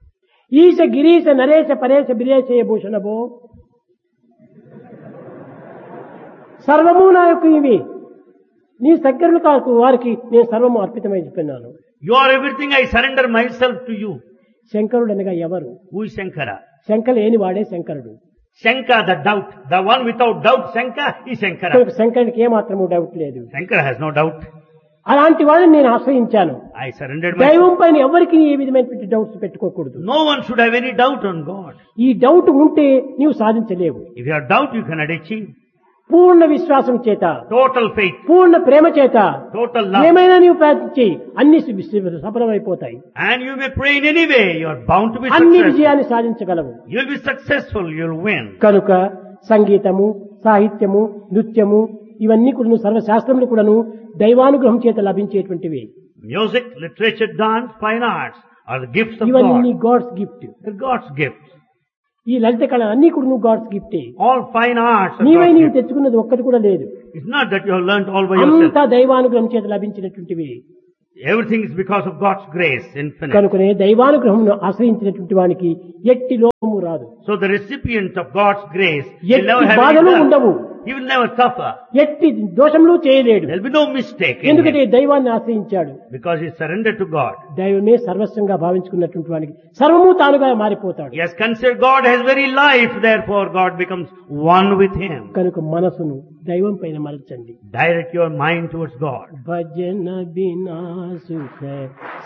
ఈశ గిరీశ నరేశ పరేశ బిరేశే భూషణభో, సర్వము నా యొక్క ఇవి, నీ దగ్గర కాకు వారికి నేను సర్వము అర్పితమై చెప్పినాను. You are everything, I surrender myself to you. శంకరుడు అనగా ఎవరు? Who is Shankara? శంక లేని వాడే శంకరుడు. Shanka, the doubt. The one without doubt, Shanka, is Shankara. శంకరుడికి ఏమాత్రము డౌట్ లేదు. Shankara has no doubt. అలాంటి వాడిని నేను ఆశ్రయించాను. I surrendered myself. దైవం పైన ఎవరికి ఏ విధమైనటువంటి డౌట్స్ పెట్టుకోకూడదు. No one should have any doubt on God. ఈ డౌట్ ఉంటే నీవు సాధించలేవు. If you have doubt, you cannot achieve. పూర్ణ విశ్వాసం చేత, Total faith, పూర్ణ ప్రేమ చేత total love. ఏమైనా నీవు ప్రయత్నించి అన్ని సఫలమైపోతాయి. And you may pray in any way, you are bound to be అన్ని successful. విజయాన్ని సాధించగలవు. You will be successful, you will win. కనుక సంగీతము, సాహిత్యము, నృత్యము ఇవన్నీ కూడా సర్వశాస్త్రములు కూడాను దైవానుగ్రహం చేత లభించేటువంటివి. Music, literature, dance, fine arts are the gifts of ఇవన్నీ God. God's gift. They're God's gifts. ఈ లలిత కళ అన్ని కూడా God's గిఫ్టే. All fine arts are నీవై God's నీవు gifts. తెచ్చుకున్నది ఒక్కటి కూడా లేదు. It's not that you have learnt all by yourself. అంతా దైవానుగ్రహం చేత లభించినటువంటివి. Everything is because of God's grace, infinite. కనుకనే దైవానుగ్రహం ఆశ్రయించినటువంటి వానికి ఎట్టి లోపము రాదు. So the recipient of God's grace will never ఎట్టి have బాధలు any ఉండవు. doubt. He will never suffer. ఎట్టి దోషములు చేయలేడు. There will be no mistake in ఎందుకంటే him దైవాన్ని ఆశ్రయించాడు. because he surrendered to God. దైవమే సర్వస్వంగా భావించుకున్నటువంటి వానికి సర్వము తానుగా మారిపోతాడు. He has considered God as very life, therefore God becomes one with him. కనుక మనసును దైవం పైన మరచండి. Direct your mind towards God. భజన బినా సుఖ